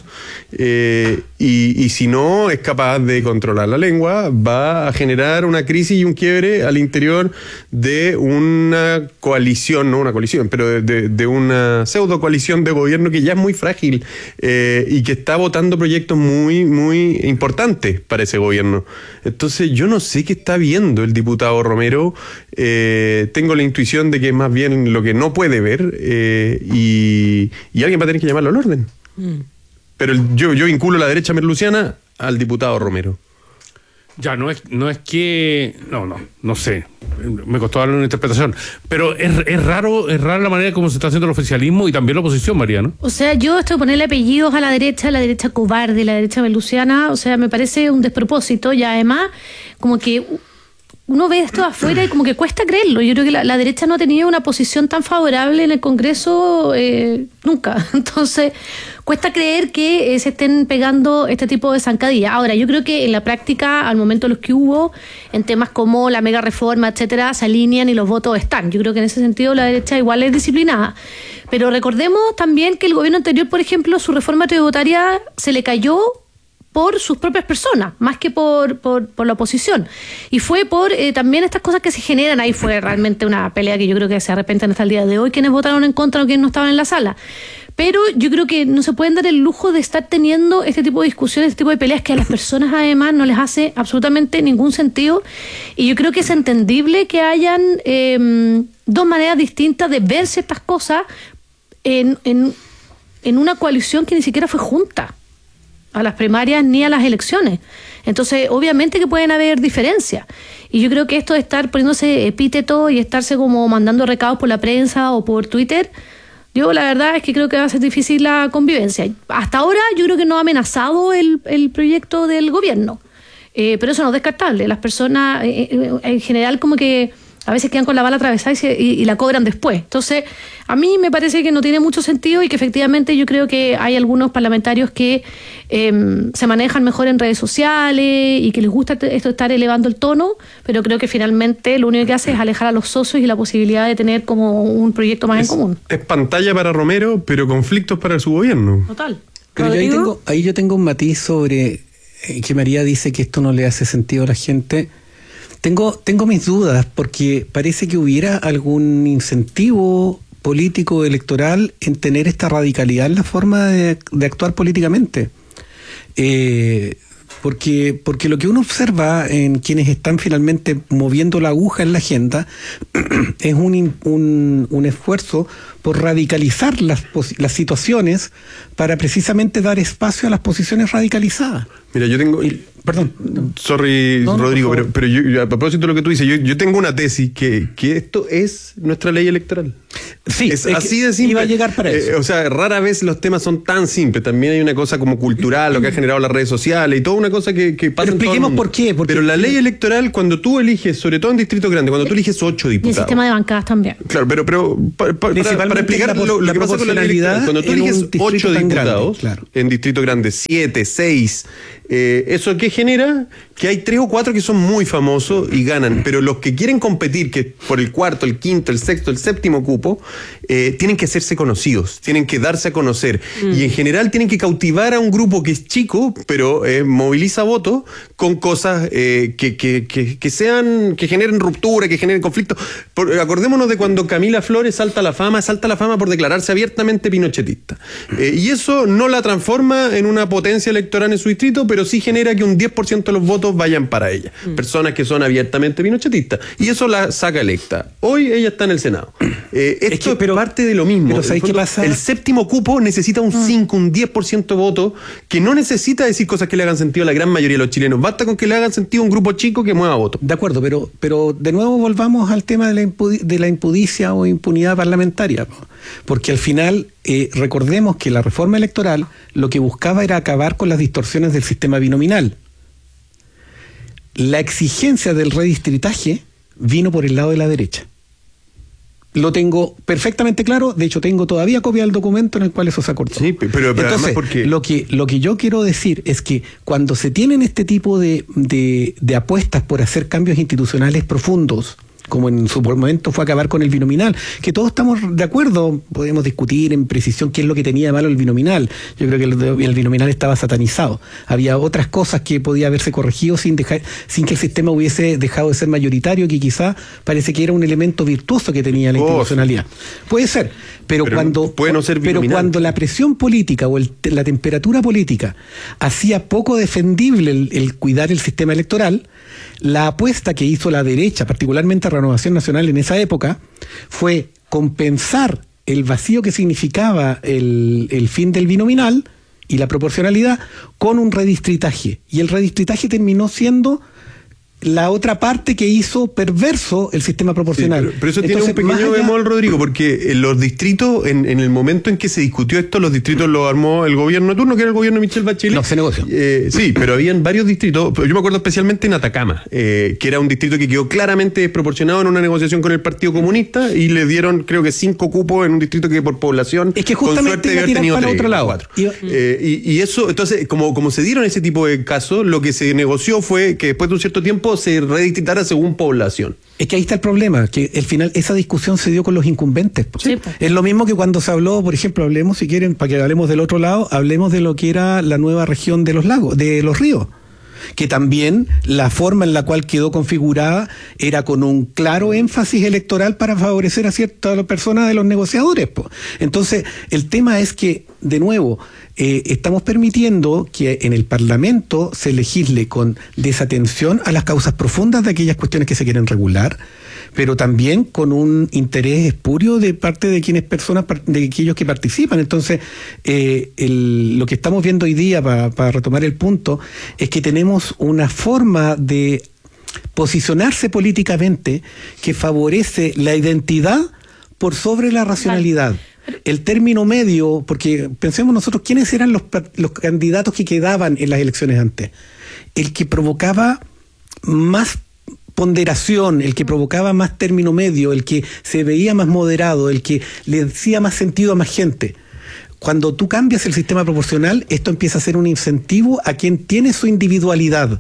Y si no es capaz de controlar la lengua, va a generar una crisis y un quiebre al interior de una coalición, no una coalición, pero de una pseudo coalición de gobierno que ya es muy frágil, y que está votando proyectos muy, muy importantes para ese gobierno. Entonces yo no sé qué está viendo el diputado Romero. Tengo la intuición de que es más bien lo que no puede ver, y alguien va a tener que llamarlo al orden. Pero yo vinculo la derecha merluciana al diputado Romero. Ya, no es que... No sé. Me costó darle una interpretación. Pero es rara la manera como se está haciendo el oficialismo y también la oposición, María, ¿no? O sea, yo estoy ponerle apellidos a la derecha cobarde, la derecha merluciana, o sea, me parece un despropósito, y además, como que uno ve esto afuera y como que cuesta creerlo. Yo creo que la derecha no ha tenido una posición tan favorable en el Congreso nunca. Entonces, cuesta creer que se estén pegando este tipo de zancadillas. Ahora, yo creo que en la práctica, al momento los que hubo, en temas como la mega reforma, etcétera, se alinean y los votos están. Yo creo que en ese sentido la derecha igual es disciplinada. Pero recordemos también que el gobierno anterior, por ejemplo, su reforma tributaria se le cayó por sus propias personas, más que por la oposición. Y fue por también estas cosas que se generan. Ahí fue realmente una pelea que yo creo que se arrepienten hasta el día de hoy quienes votaron en contra o quienes no estaban en la sala. Pero yo creo que no se pueden dar el lujo de estar teniendo este tipo de discusiones, este tipo de peleas que a las personas además no les hace absolutamente ningún sentido. Y yo creo que es entendible que hayan dos maneras distintas de ver ciertas cosas en una coalición que ni siquiera fue junta a las primarias ni a las elecciones. Entonces, obviamente que pueden haber diferencias. Y yo creo que esto de estar poniéndose epíteto y estarse como mandando recados por la prensa o por Twitter, Yo la verdad es que creo que va a ser difícil la convivencia. Hasta ahora yo creo que no ha amenazado el proyecto del gobierno, pero eso no es descartable. Las personas en general como que a veces quedan con la bala atravesada y la cobran después. Entonces, a mí me parece que no tiene mucho sentido y que efectivamente yo creo que hay algunos parlamentarios que se manejan mejor en redes sociales y que les gusta esto de estar elevando el tono, pero creo que finalmente lo único que hace es alejar a los socios y la posibilidad de tener como un proyecto más en común. Es pantalla para Romero, pero conflictos para su gobierno. Total. Pero ahí yo tengo un matiz sobre que María dice que esto no le hace sentido a la gente. Tengo mis dudas, porque parece que hubiera algún incentivo político electoral en tener esta radicalidad en la forma de actuar políticamente. Porque lo que uno observa en quienes están finalmente moviendo la aguja en la agenda es un esfuerzo por radicalizar las situaciones para precisamente dar espacio a las posiciones radicalizadas. Mira, yo tengo... Perdón. Sorry, Rodrigo, pero yo, a propósito de lo que tú dices, yo tengo una tesis que esto es nuestra ley electoral. Sí, es así de simple. Iba a llegar para eso. O sea, rara vez los temas son tan simples. También hay una cosa como cultural, lo que ha generado las redes sociales y toda una cosa que pasa. Pero expliquemos por qué. Pero la ley electoral, cuando tú eliges, sobre todo en distritos grandes, cuando tú eliges 8 diputados. Y el sistema de bancadas también. Claro, pero para explicar lo que pasa con la ley electoral, cuando tú eliges 8 diputados, en distrito grande, 7, 6, ¿eso qué genera? Que hay 3 o 4 que son muy famosos y ganan, pero los que quieren competir, que por el cuarto, el quinto, el sexto, el séptimo cupo, tienen que hacerse conocidos, tienen que darse a conocer, y en general tienen que cautivar a un grupo que es chico, pero moviliza votos con cosas que generen ruptura, que generen conflicto. Acordémonos de cuando Camila Flores salta a la fama por declararse abiertamente pinochetista, y eso no la transforma en una potencia electoral en su distrito, pero sí genera que un 10% de los votos vayan para ella, personas que son abiertamente pinochetistas, y eso la saca electa. Hoy ella está en el Senado. Esto es parte de lo mismo. Pero ¿sabes qué pasa? El séptimo cupo necesita un 5, un 10% de voto, que no necesita decir cosas que le hagan sentido a la gran mayoría de los chilenos, basta con que le hagan sentido a un grupo chico que mueva votos. De acuerdo, pero de nuevo volvamos al tema de la impudicia o impunidad parlamentaria, porque al final recordemos que la reforma electoral lo que buscaba era acabar con las distorsiones del sistema binominal. La exigencia del redistritaje vino por el lado de la derecha. Lo tengo perfectamente claro, de hecho tengo todavía copia del documento en el cual eso se acordó. Sí, pero entonces, porque... lo que yo quiero decir es que cuando se tienen este tipo de apuestas por hacer cambios institucionales profundos, como en su momento fue acabar con el binominal, que todos estamos de acuerdo, podemos discutir en precisión qué es lo que tenía de malo el binominal. Yo creo que el binominal estaba satanizado. Había otras cosas que podía haberse corregido sin que el sistema hubiese dejado de ser mayoritario, que quizá parece que era un elemento virtuoso que tenía la institucionalidad. Puede ser, pero cuando la presión política o la temperatura política hacía poco defendible el cuidar el sistema electoral, la apuesta que hizo la derecha, particularmente Renovación Nacional en esa época, fue compensar el vacío que significaba el fin del binominal y la proporcionalidad con un redistritaje. Y el redistritaje terminó siendo la otra parte que hizo perverso el sistema proporcional. Sí, pero eso tiene un pequeño bemol, Rodrigo, porque los distritos, en el momento en que se discutió esto, los distritos los armó el gobierno de turno, que era el gobierno de Michelle Bachelet. No, se negoció. Sí, pero habían varios distritos, yo me acuerdo especialmente en Atacama, que era un distrito que quedó claramente desproporcionado en una negociación con el Partido Comunista, y le dieron, creo que 5 cupos en un distrito que por población, es que justamente con suerte iba a tirar para 3, otro lado. 4. Y eso, entonces, como se dieron ese tipo de casos, lo que se negoció fue que después de un cierto tiempo se redistributara según población. Es que ahí está el problema, que al final esa discusión se dio con los incumbentes. Sí. Es lo mismo que cuando se habló, por ejemplo, hablemos, si quieren, para que hablemos del otro lado, hablemos de lo que era la nueva región de los lagos, de los ríos, que también la forma en la cual quedó configurada era con un claro énfasis electoral para favorecer a ciertas personas de los negociadores. Entonces, el tema es que, de nuevo, estamos permitiendo que en el Parlamento se legisle con desatención a las causas profundas de aquellas cuestiones que se quieren regular, pero también con un interés espurio de parte de de aquellos que participan. Entonces, lo que estamos viendo hoy día, para retomar el punto, es que tenemos una forma de posicionarse políticamente que favorece la identidad por sobre la racionalidad. el término medio, porque pensemos nosotros, ¿quiénes eran los candidatos que quedaban en las elecciones antes? El que provocaba más ponderación, el que provocaba más término medio, el que se veía más moderado, el que le decía más sentido a más gente. Cuando tú cambias el sistema proporcional, esto empieza a ser un incentivo a quien tiene su individualidad.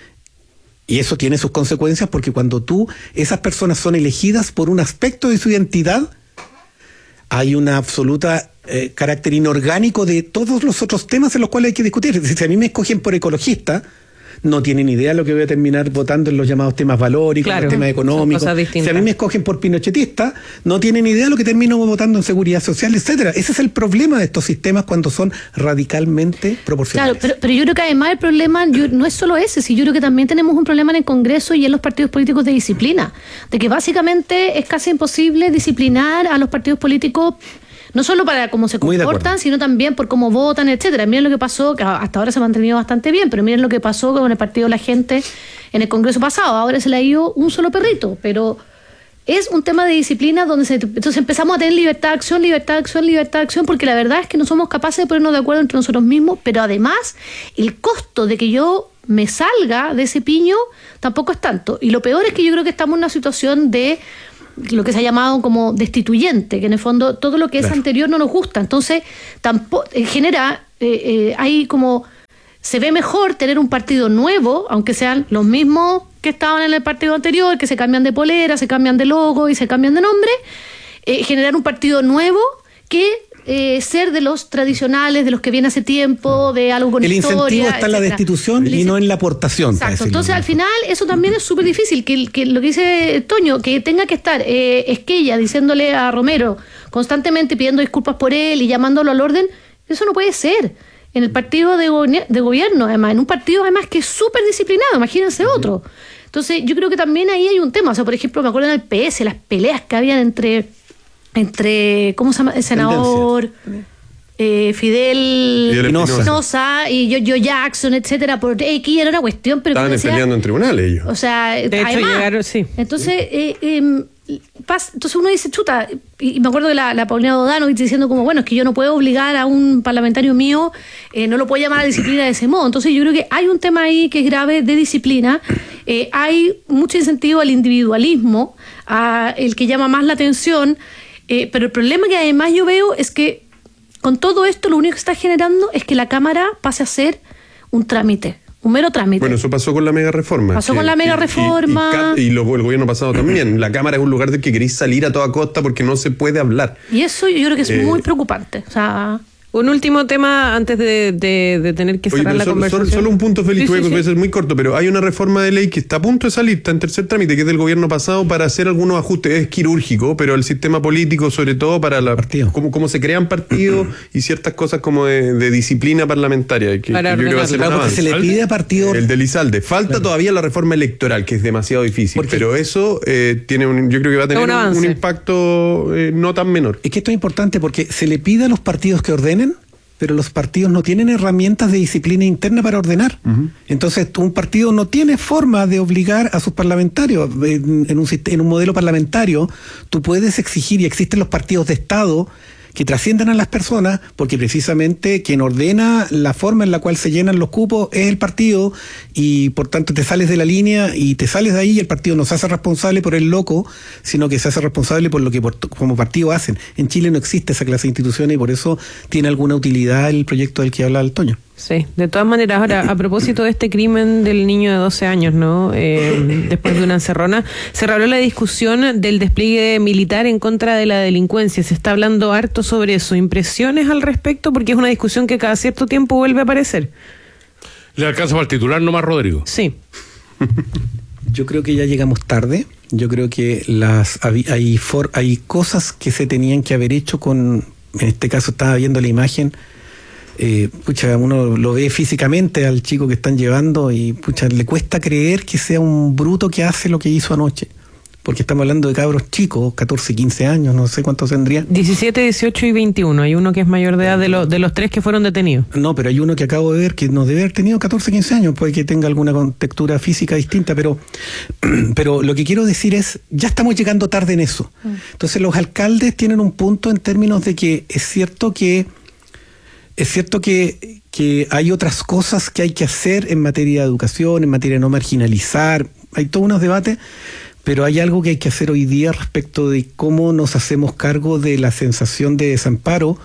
Y eso tiene sus consecuencias, porque cuando esas personas son elegidas por un aspecto de su identidad, hay una absoluta carácter inorgánico de todos los otros temas en los cuales hay que discutir. Si a mí me escogen por ecologista, no tienen idea de lo que voy a terminar votando en los llamados temas valóricos, los temas económicos. Si a mí me escogen por pinochetista, no tienen idea de lo que termino votando en seguridad social, etcétera. Ese es el problema de estos sistemas cuando son radicalmente proporcionales. Claro, pero yo creo que además el problema no es solo ese, yo creo que también tenemos un problema en el Congreso y en los partidos políticos de disciplina, de que básicamente es casi imposible disciplinar a los partidos políticos, no solo para cómo se comportan, sino también por cómo votan, etcétera. Miren lo que pasó, que hasta ahora se ha mantenido bastante bien, pero miren lo que pasó con el partido de la gente en el Congreso pasado. Ahora se le ha ido un solo perrito, pero es un tema de disciplina donde entonces empezamos a tener libertad de acción, libertad de acción, libertad de acción, porque la verdad es que no somos capaces de ponernos de acuerdo entre nosotros mismos, pero además el costo de que yo me salga de ese piño tampoco es tanto. Y lo peor es que yo creo que estamos en una situación de lo que se ha llamado como destituyente, que en el fondo todo lo que es anterior no nos gusta. Entonces, tampoco hay como, se ve mejor tener un partido nuevo, aunque sean los mismos que estaban en el partido anterior, que se cambian de polera, se cambian de logo y se cambian de nombre, generar un partido nuevo que ser de los tradicionales, de los que viene hace tiempo, de algo con historia. El incentivo está en la destitución y no en la aportación. Exacto. Entonces, al final, eso también es súper difícil. Que lo que dice Toño, que tenga que estar Esquella diciéndole a Romero constantemente pidiendo disculpas por él y llamándolo al orden, eso no puede ser. En el partido de gobierno, además, en un partido además que es súper disciplinado, imagínense otro. Entonces, yo creo que también ahí hay un tema. O sea, por ejemplo, me acuerdo en el PS, las peleas que habían entre ¿cómo se llama? El senador Fidel Espinosa y Giorgio Jackson, etcétera, por X, era una cuestión, pero estaban peleando en tribunales ellos. O sea, de hecho, llegaron, sí. Entonces, entonces uno dice, chuta, y me acuerdo de la Paulina Dodanovich diciendo como, bueno, es que yo no puedo obligar a un parlamentario mío, no lo puedo llamar a la disciplina de ese modo. Entonces yo creo que hay un tema ahí que es grave de disciplina, hay mucho incentivo al individualismo, a el que llama más la atención. Pero el problema que además yo veo es que con todo esto lo único que está generando es que la Cámara pase a ser un trámite, un mero trámite. Bueno, eso pasó con la mega reforma. Y el gobierno pasado también. La Cámara es un lugar del que queréis salir a toda costa porque no se puede hablar. Y eso yo creo que es muy preocupante. O sea, un último tema antes de tener que cerrar la conversación. Solo un punto, Félix, puede ser muy corto, pero hay una reforma de ley que está a punto de salir, está en tercer trámite, que es del gobierno pasado, para hacer algunos ajustes. Es quirúrgico, pero el sistema político, sobre todo para cómo se crean partidos y ciertas cosas como de disciplina parlamentaria. Que yo creo que va a ser un avance. Se le pide a partidos. El de Lizalde. Falta todavía la reforma electoral, que es demasiado difícil, pero eso tiene yo creo que va a tener un impacto no tan menor. Es que esto es importante porque se le pide a los partidos que ordenen, pero los partidos no tienen herramientas de disciplina interna para ordenar. Entonces, un partido no tiene forma de obligar a sus parlamentarios. En un modelo parlamentario, tú puedes exigir, y existen los partidos de Estado que trasciendan a las personas, porque precisamente quien ordena la forma en la cual se llenan los cupos es el partido, y por tanto te sales de la línea y te sales de ahí, y el partido no se hace responsable por el loco, sino que se hace responsable por lo que como partido hacen. En Chile no existe esa clase de instituciones y por eso tiene alguna utilidad el proyecto del que habla el Toño. Sí, de todas maneras, ahora, a propósito de este crimen del niño de 12 años, ¿no? Después de una encerrona, se reabrió la discusión del despliegue militar en contra de la delincuencia. Se está hablando harto sobre eso. ¿Impresiones al respecto? Porque es una discusión que cada cierto tiempo vuelve a aparecer. ¿Le alcanza para el titular nomás, Rodrigo? Sí. Yo creo que ya llegamos tarde. Yo creo que hay cosas que se tenían que haber hecho en este caso estaba viendo la imagen. Uno lo ve físicamente al chico que están llevando y le cuesta creer que sea un bruto que hace lo que hizo anoche, porque estamos hablando de cabros chicos, 14, 15 años, no sé cuántos tendrían. 17, 18 y 21. Hay uno que es mayor de edad de los 3 que fueron detenidos. No, pero hay uno que acabo de ver que no debe haber tenido 14, 15 años, puede que tenga alguna contextura física distinta, pero lo que quiero decir es, ya estamos llegando tarde en eso. Entonces los alcaldes tienen un punto en términos de que es cierto que hay otras cosas que hay que hacer en materia de educación, en materia de no marginalizar, hay todos unos debates, pero hay algo que hay que hacer hoy día respecto de cómo nos hacemos cargo de la sensación de desamparo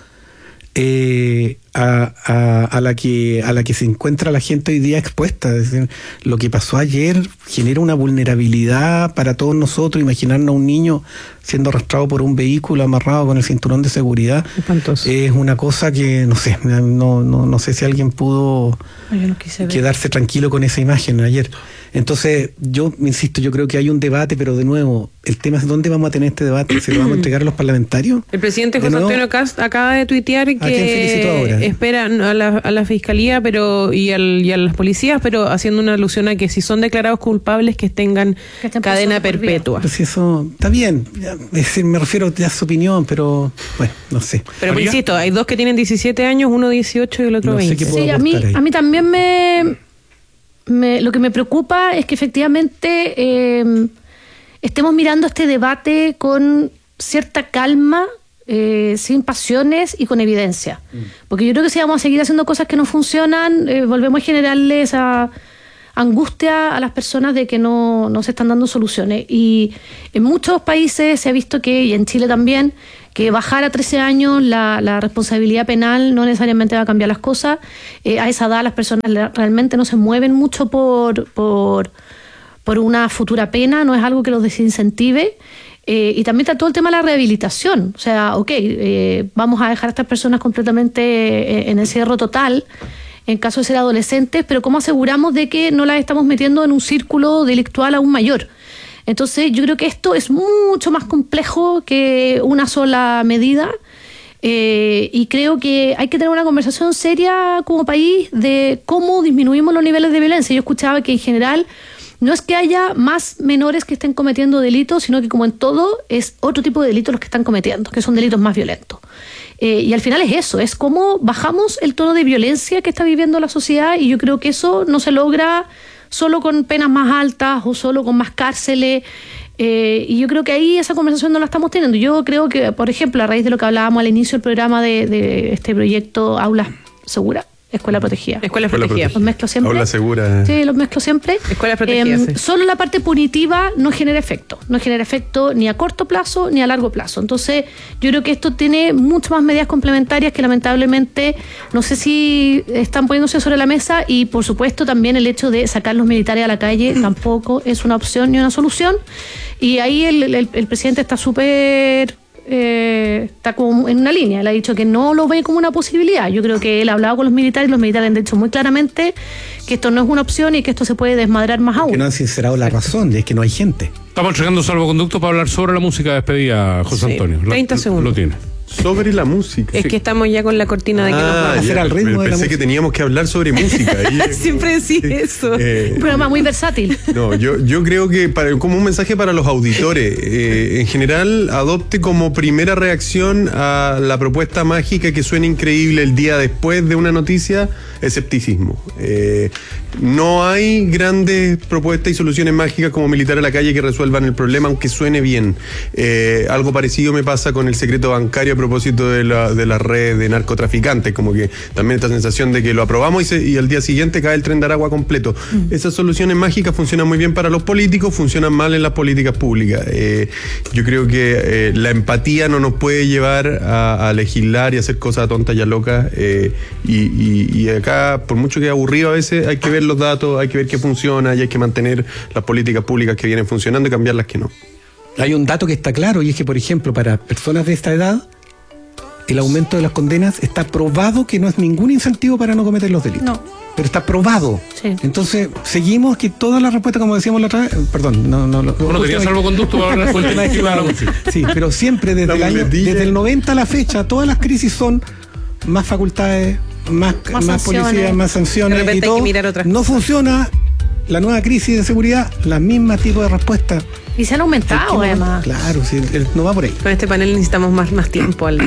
a la que se encuentra la gente hoy día expuesta. Es decir, lo que pasó ayer genera una vulnerabilidad para todos nosotros. Imaginarnos a un niño siendo arrastrado por un vehículo amarrado con el cinturón de seguridad es una cosa que no sé si alguien pudo quedarse tranquilo con esa imagen ayer. Entonces, yo insisto, yo creo que hay un debate, pero de nuevo, el tema es ¿dónde vamos a tener este debate? ¿Se lo vamos a entregar a los parlamentarios? El presidente José Antonio Cast acaba de tuitear que esperan a la fiscalía y a las policías, pero haciendo una alusión a que si son declarados culpables que tengan cadena perpetua. Pues eso está bien, es decir, me refiero a su opinión, pero bueno, no sé. Pero insisto, hay 2 que tienen 17 años, uno 18 y el otro 20. Sí, a mí también lo que me preocupa es que efectivamente estemos mirando este debate con cierta calma, sin pasiones y con evidencia. Porque yo creo que si vamos a seguir haciendo cosas que no funcionan, volvemos a generarle esa angustia a las personas de que no se están dando soluciones. Y en muchos países se ha visto y en Chile también, que bajar a 13 años la responsabilidad penal no necesariamente va a cambiar las cosas. A esa edad las personas realmente no se mueven mucho por una futura pena, no es algo que los desincentive. Y también está todo el tema de la rehabilitación. O sea, vamos a dejar a estas personas completamente en encierro total, en caso de ser adolescentes, pero ¿cómo aseguramos de que no las estamos metiendo en un círculo delictual aún mayor? Entonces yo creo que esto es mucho más complejo que una sola medida, y creo que hay que tener una conversación seria como país de cómo disminuimos los niveles de violencia. Yo escuchaba que en general no es que haya más menores que estén cometiendo delitos, sino que como en todo es otro tipo de delitos los que están cometiendo, que son delitos más violentos. Y al final es eso, es cómo bajamos el tono de violencia que está viviendo la sociedad, y yo creo que eso no se logra solo con penas más altas o solo con más cárceles, y yo creo que ahí esa conversación no la estamos teniendo. Yo creo que, por ejemplo, a raíz de lo que hablábamos al inicio del programa de este proyecto Aulas Seguras, Escuela Protegida. Escuela Protegida. Los mezclo siempre. Aula Segura. Sí, los mezclo siempre. Escuela Protegida, sí. Solo la parte punitiva no genera efecto. No genera efecto ni a corto plazo ni a largo plazo. Entonces, yo creo que esto tiene muchas más medidas complementarias que lamentablemente no sé si están poniéndose sobre la mesa, y por supuesto también el hecho de sacar los militares a la calle tampoco es una opción ni una solución. Y ahí el presidente está súper... está como en una línea, él ha dicho que no lo ve como una posibilidad. Yo creo que él ha hablado con los militares y los militares han dicho muy claramente que esto no es una opción y que esto se puede desmadrar más aún. Que no han sincerado la razón, es que no hay gente. Estamos entregando salvoconducto para hablar sobre la música de despedida, José Antonio. 30 segundos. Lo tiene. Sobre la música. Es que estamos ya con la cortina de que nos va a hacer al ritmo. Pensé que teníamos que hablar sobre música. Siempre decís eso. Un programa muy versátil. No, yo creo que como un mensaje para los auditores, en general adopte como primera reacción a la propuesta mágica que suena increíble el día después de una noticia, escepticismo. No hay grandes propuestas y soluciones mágicas como militar a la calle que resuelvan el problema, aunque suene bien. Algo parecido me pasa con el secreto bancario a propósito de la red de narcotraficantes, como que también esta sensación de que lo aprobamos y al día siguiente cae el tren de Aragua completo. Esas soluciones mágicas funcionan muy bien para los políticos, funcionan mal en las políticas públicas. Yo creo que la empatía no nos puede llevar a legislar y hacer cosas tontas y locas, y acá, por mucho que aburrido a veces, hay que ver los datos, hay que ver qué funciona, y hay que mantener las políticas públicas que vienen funcionando y cambiar las que no. Hay un dato que está claro, y es que, por ejemplo, para personas de esta edad, el aumento de las condenas está probado que no es ningún incentivo para no cometer los delitos. No. Pero está probado. Sí. Entonces, seguimos que todas las respuestas, como decíamos la otra vez, perdón, Bueno, tenía salvoconducto para hablar con el tema de la música. Sí, pero siempre desde el 90 a la fecha, todas las crisis son más facultades, más policía, más sanciones, y todo no funciona. la nueva crisis de seguridad, la misma tipo de respuesta. Y se han aumentado, además. Claro, sí, no va por ahí. Con este panel necesitamos más tiempo. Es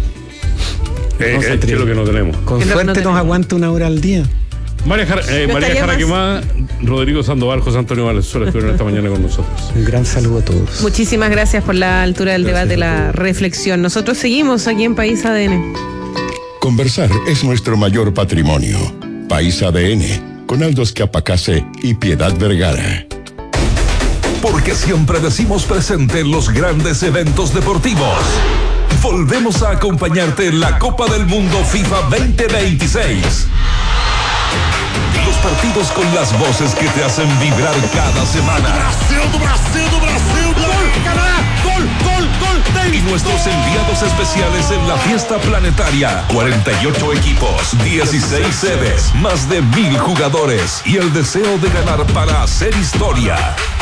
lo que no tenemos. Con suerte nos aguanta 1 hora al día. María Jara Quemada, Rodrigo Sandoval, José Antonio Valenzuela estuvieron esta mañana con nosotros. Un gran saludo a todos. Muchísimas gracias por la altura del debate, la reflexión. Nosotros seguimos aquí en País ADN. Conversar es nuestro mayor patrimonio. País ADN, con Aldos Capacase y Piedad Vergara. Porque siempre decimos presente en los grandes eventos deportivos. Volvemos a acompañarte en la Copa del Mundo FIFA 2026. Los partidos con las voces que te hacen vibrar cada semana. Brasil, gol, Canadá, gol. Y nuestros enviados especiales en la fiesta planetaria. 48 equipos, 16 sedes, más de 1000 jugadores y el deseo de ganar para hacer historia.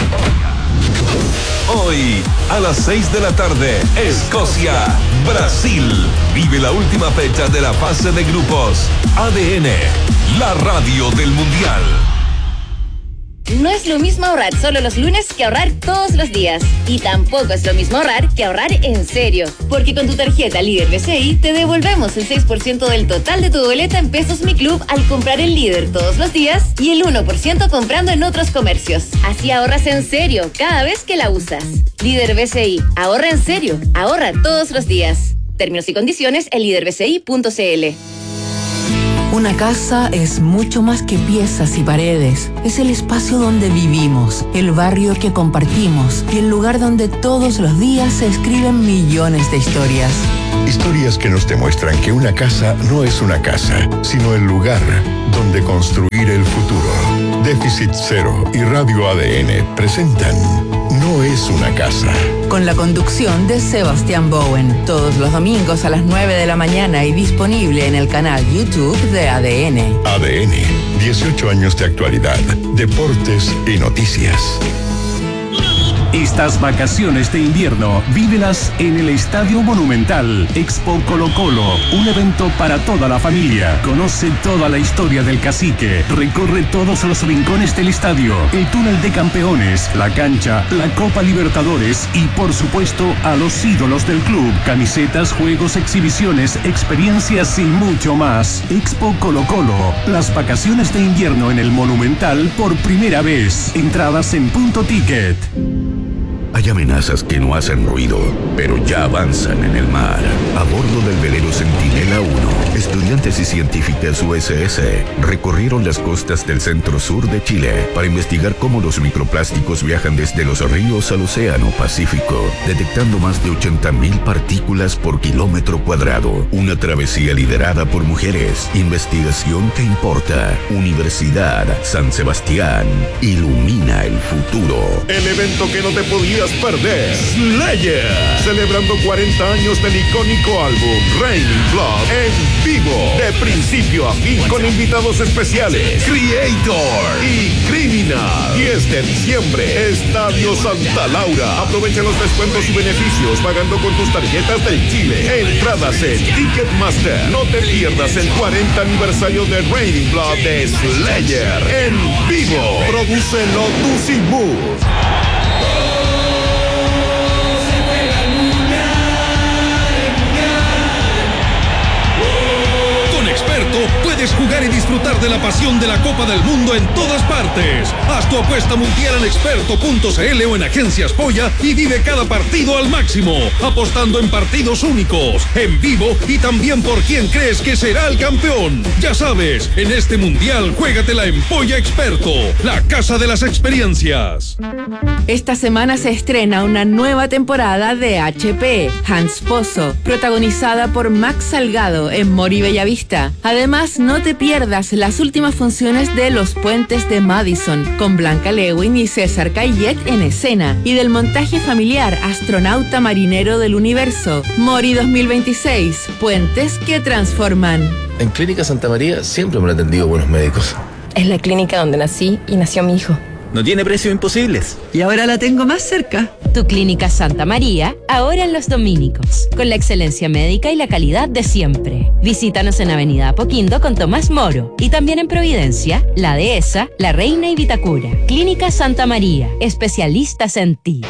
Hoy, a las 6 de la tarde, Escocia, Brasil. Vive la última fecha de la fase de grupos. ADN, la radio del Mundial. No es lo mismo ahorrar solo los lunes que ahorrar todos los días. Y tampoco es lo mismo ahorrar que ahorrar en serio. Porque con tu tarjeta Líder BCI te devolvemos el 6% del total de tu boleta en Pesos Mi Club al comprar en Líder todos los días y el 1% comprando en otros comercios. Así ahorras en serio cada vez que la usas. Líder BCI, ahorra en serio, ahorra todos los días. Términos y condiciones en liderbci.cl. Una casa es mucho más que piezas y paredes. Es el espacio donde vivimos, el barrio que compartimos y el lugar donde todos los días se escriben millones de historias. Historias que nos demuestran que una casa no es una casa, sino el lugar donde construir el futuro. Déficit Cero y Radio ADN presentan No es una casa. Con la conducción de Sebastián Bowen. Todos los domingos a las 9 de la mañana y disponible en el canal YouTube de ADN. ADN, 18 años de actualidad, deportes y noticias. Estas vacaciones de invierno, vívelas en el Estadio Monumental. Expo Colo Colo, un evento para toda la familia. Conoce toda la historia del cacique. Recorre todos los rincones del estadio, el túnel de campeones, la cancha, la Copa Libertadores y, por supuesto, a los ídolos del club. Camisetas, juegos, exhibiciones, experiencias y mucho más. Expo Colo Colo, las vacaciones de invierno en el Monumental por primera vez. Entradas en Punto Ticket. Hay amenazas que no hacen ruido, pero ya avanzan en el mar. A bordo del velero Centinela 1, estudiantes y científicas USS recorrieron las costas del centro-sur de Chile para investigar cómo los microplásticos viajan desde los ríos al océano Pacífico, detectando más de 80.000 partículas por kilómetro cuadrado. Una travesía liderada por mujeres. Investigación que importa. Universidad San Sebastián. Ilumina el futuro. El evento que no te podías perder. Slayer, celebrando 40 años del icónico álbum Raining Blood en vivo, de principio a fin, con invitados especiales, Creator y Criminal. 10 de diciembre, Estadio Santa Laura. Aprovecha los descuentos y beneficios pagando con tus tarjetas del Chile. Entradas en Ticketmaster. No te pierdas el 40 aniversario de Raining Blood de Slayer en vivo. Produce Lotus y Mood. Puedes jugar y disfrutar de la pasión de la Copa del Mundo en todas partes. Haz tu apuesta mundial en experto.cl o en Agencias Polla y vive cada partido al máximo, apostando en partidos únicos, en vivo y también por quién crees que será el campeón. Ya sabes, en este mundial juégatela en Polla Experto, la casa de las experiencias. Esta semana se estrena una nueva temporada de HP, Hans Pozo, protagonizada por Max Salgado en Mori Bellavista. Además, no te pierdas las últimas funciones de Los Puentes de Madison, con Blanca Lewin y César Cayet en escena, y del montaje familiar Astronauta Marinero del Universo, Mori 2026, puentes que transforman. En Clínica Santa María siempre me han atendido buenos médicos. Es la clínica donde nací y nació mi hijo. No tiene precios imposibles. Y ahora la tengo más cerca. Tu Clínica Santa María, ahora en Los Dominicos, con la excelencia médica y la calidad de siempre. Visítanos en Avenida Apoquindo con Tomás Moro y también en Providencia, La Dehesa, La Reina y Vitacura. Clínica Santa María, especialistas en ti.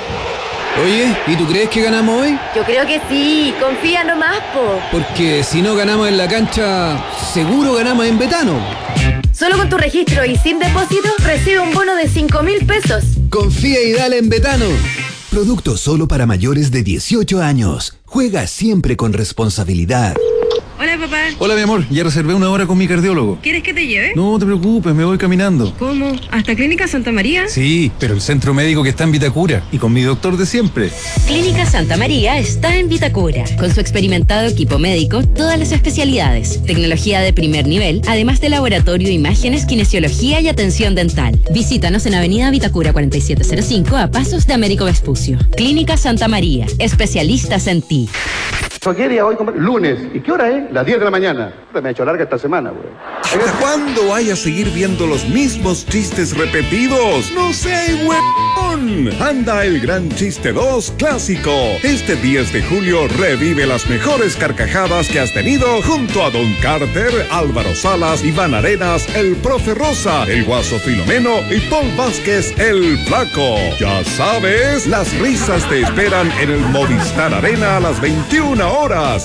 Oye, ¿y tú crees que ganamos hoy? Yo creo que sí, confía nomás, po. Porque si no ganamos en la cancha, seguro ganamos en Betano. Solo con tu registro y sin depósito, recibe un bono de 5.000 pesos. Confía y dale en Betano. Producto solo para mayores de 18 años. Juega siempre con responsabilidad. Hola, papá. Hola, mi amor. Ya reservé una hora con mi cardiólogo. ¿Quieres que te lleve? No te preocupes, me voy caminando. ¿Cómo? ¿Hasta Clínica Santa María? Sí, pero el centro médico que está en Vitacura y con mi doctor de siempre. Clínica Santa María está en Vitacura. Con su experimentado equipo médico, todas las especialidades, tecnología de primer nivel, además de laboratorio, imágenes, kinesiología y atención dental. Visítanos en Avenida Vitacura 4705 a pasos de Américo Vespucio. Clínica Santa María, especialistas en ti. ¿Qué día hoy? Lunes. ¿Y qué hora es? Las 10 de la mañana. Me ha hecho larga esta semana, güey. ¿Hasta cuándo vaya a seguir viendo los mismos chistes repetidos? ¡No seas huevón! Anda el Gran Chiste 2 Clásico. Este 10 de julio revive las mejores carcajadas que has tenido junto a Don Carter, Álvaro Salas, Iván Arenas, el Profe Rosa, el Guaso Filomeno y Paul Vázquez, el Flaco. Ya sabes, las risas te esperan en el Movistar Arena a las 21 horas.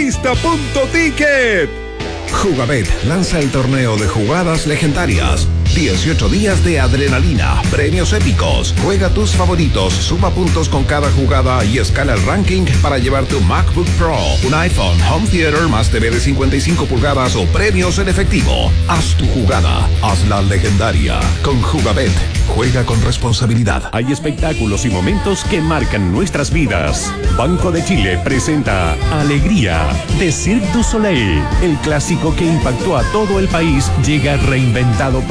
Partista.ticket. Jugabet lanza el torneo de jugadas legendarias. 18 días de adrenalina, premios épicos. Juega tus favoritos, suma puntos con cada jugada y escala el ranking para llevarte un MacBook Pro, un iPhone, Home Theater más TV de 55 pulgadas o premios en efectivo. Haz tu jugada, hazla legendaria. Con Jugabet, juega con responsabilidad. Hay espectáculos y momentos que marcan nuestras vidas. Banco de Chile presenta Alegría de Cirque du Soleil. El clásico que impactó a todo el país llega reinventado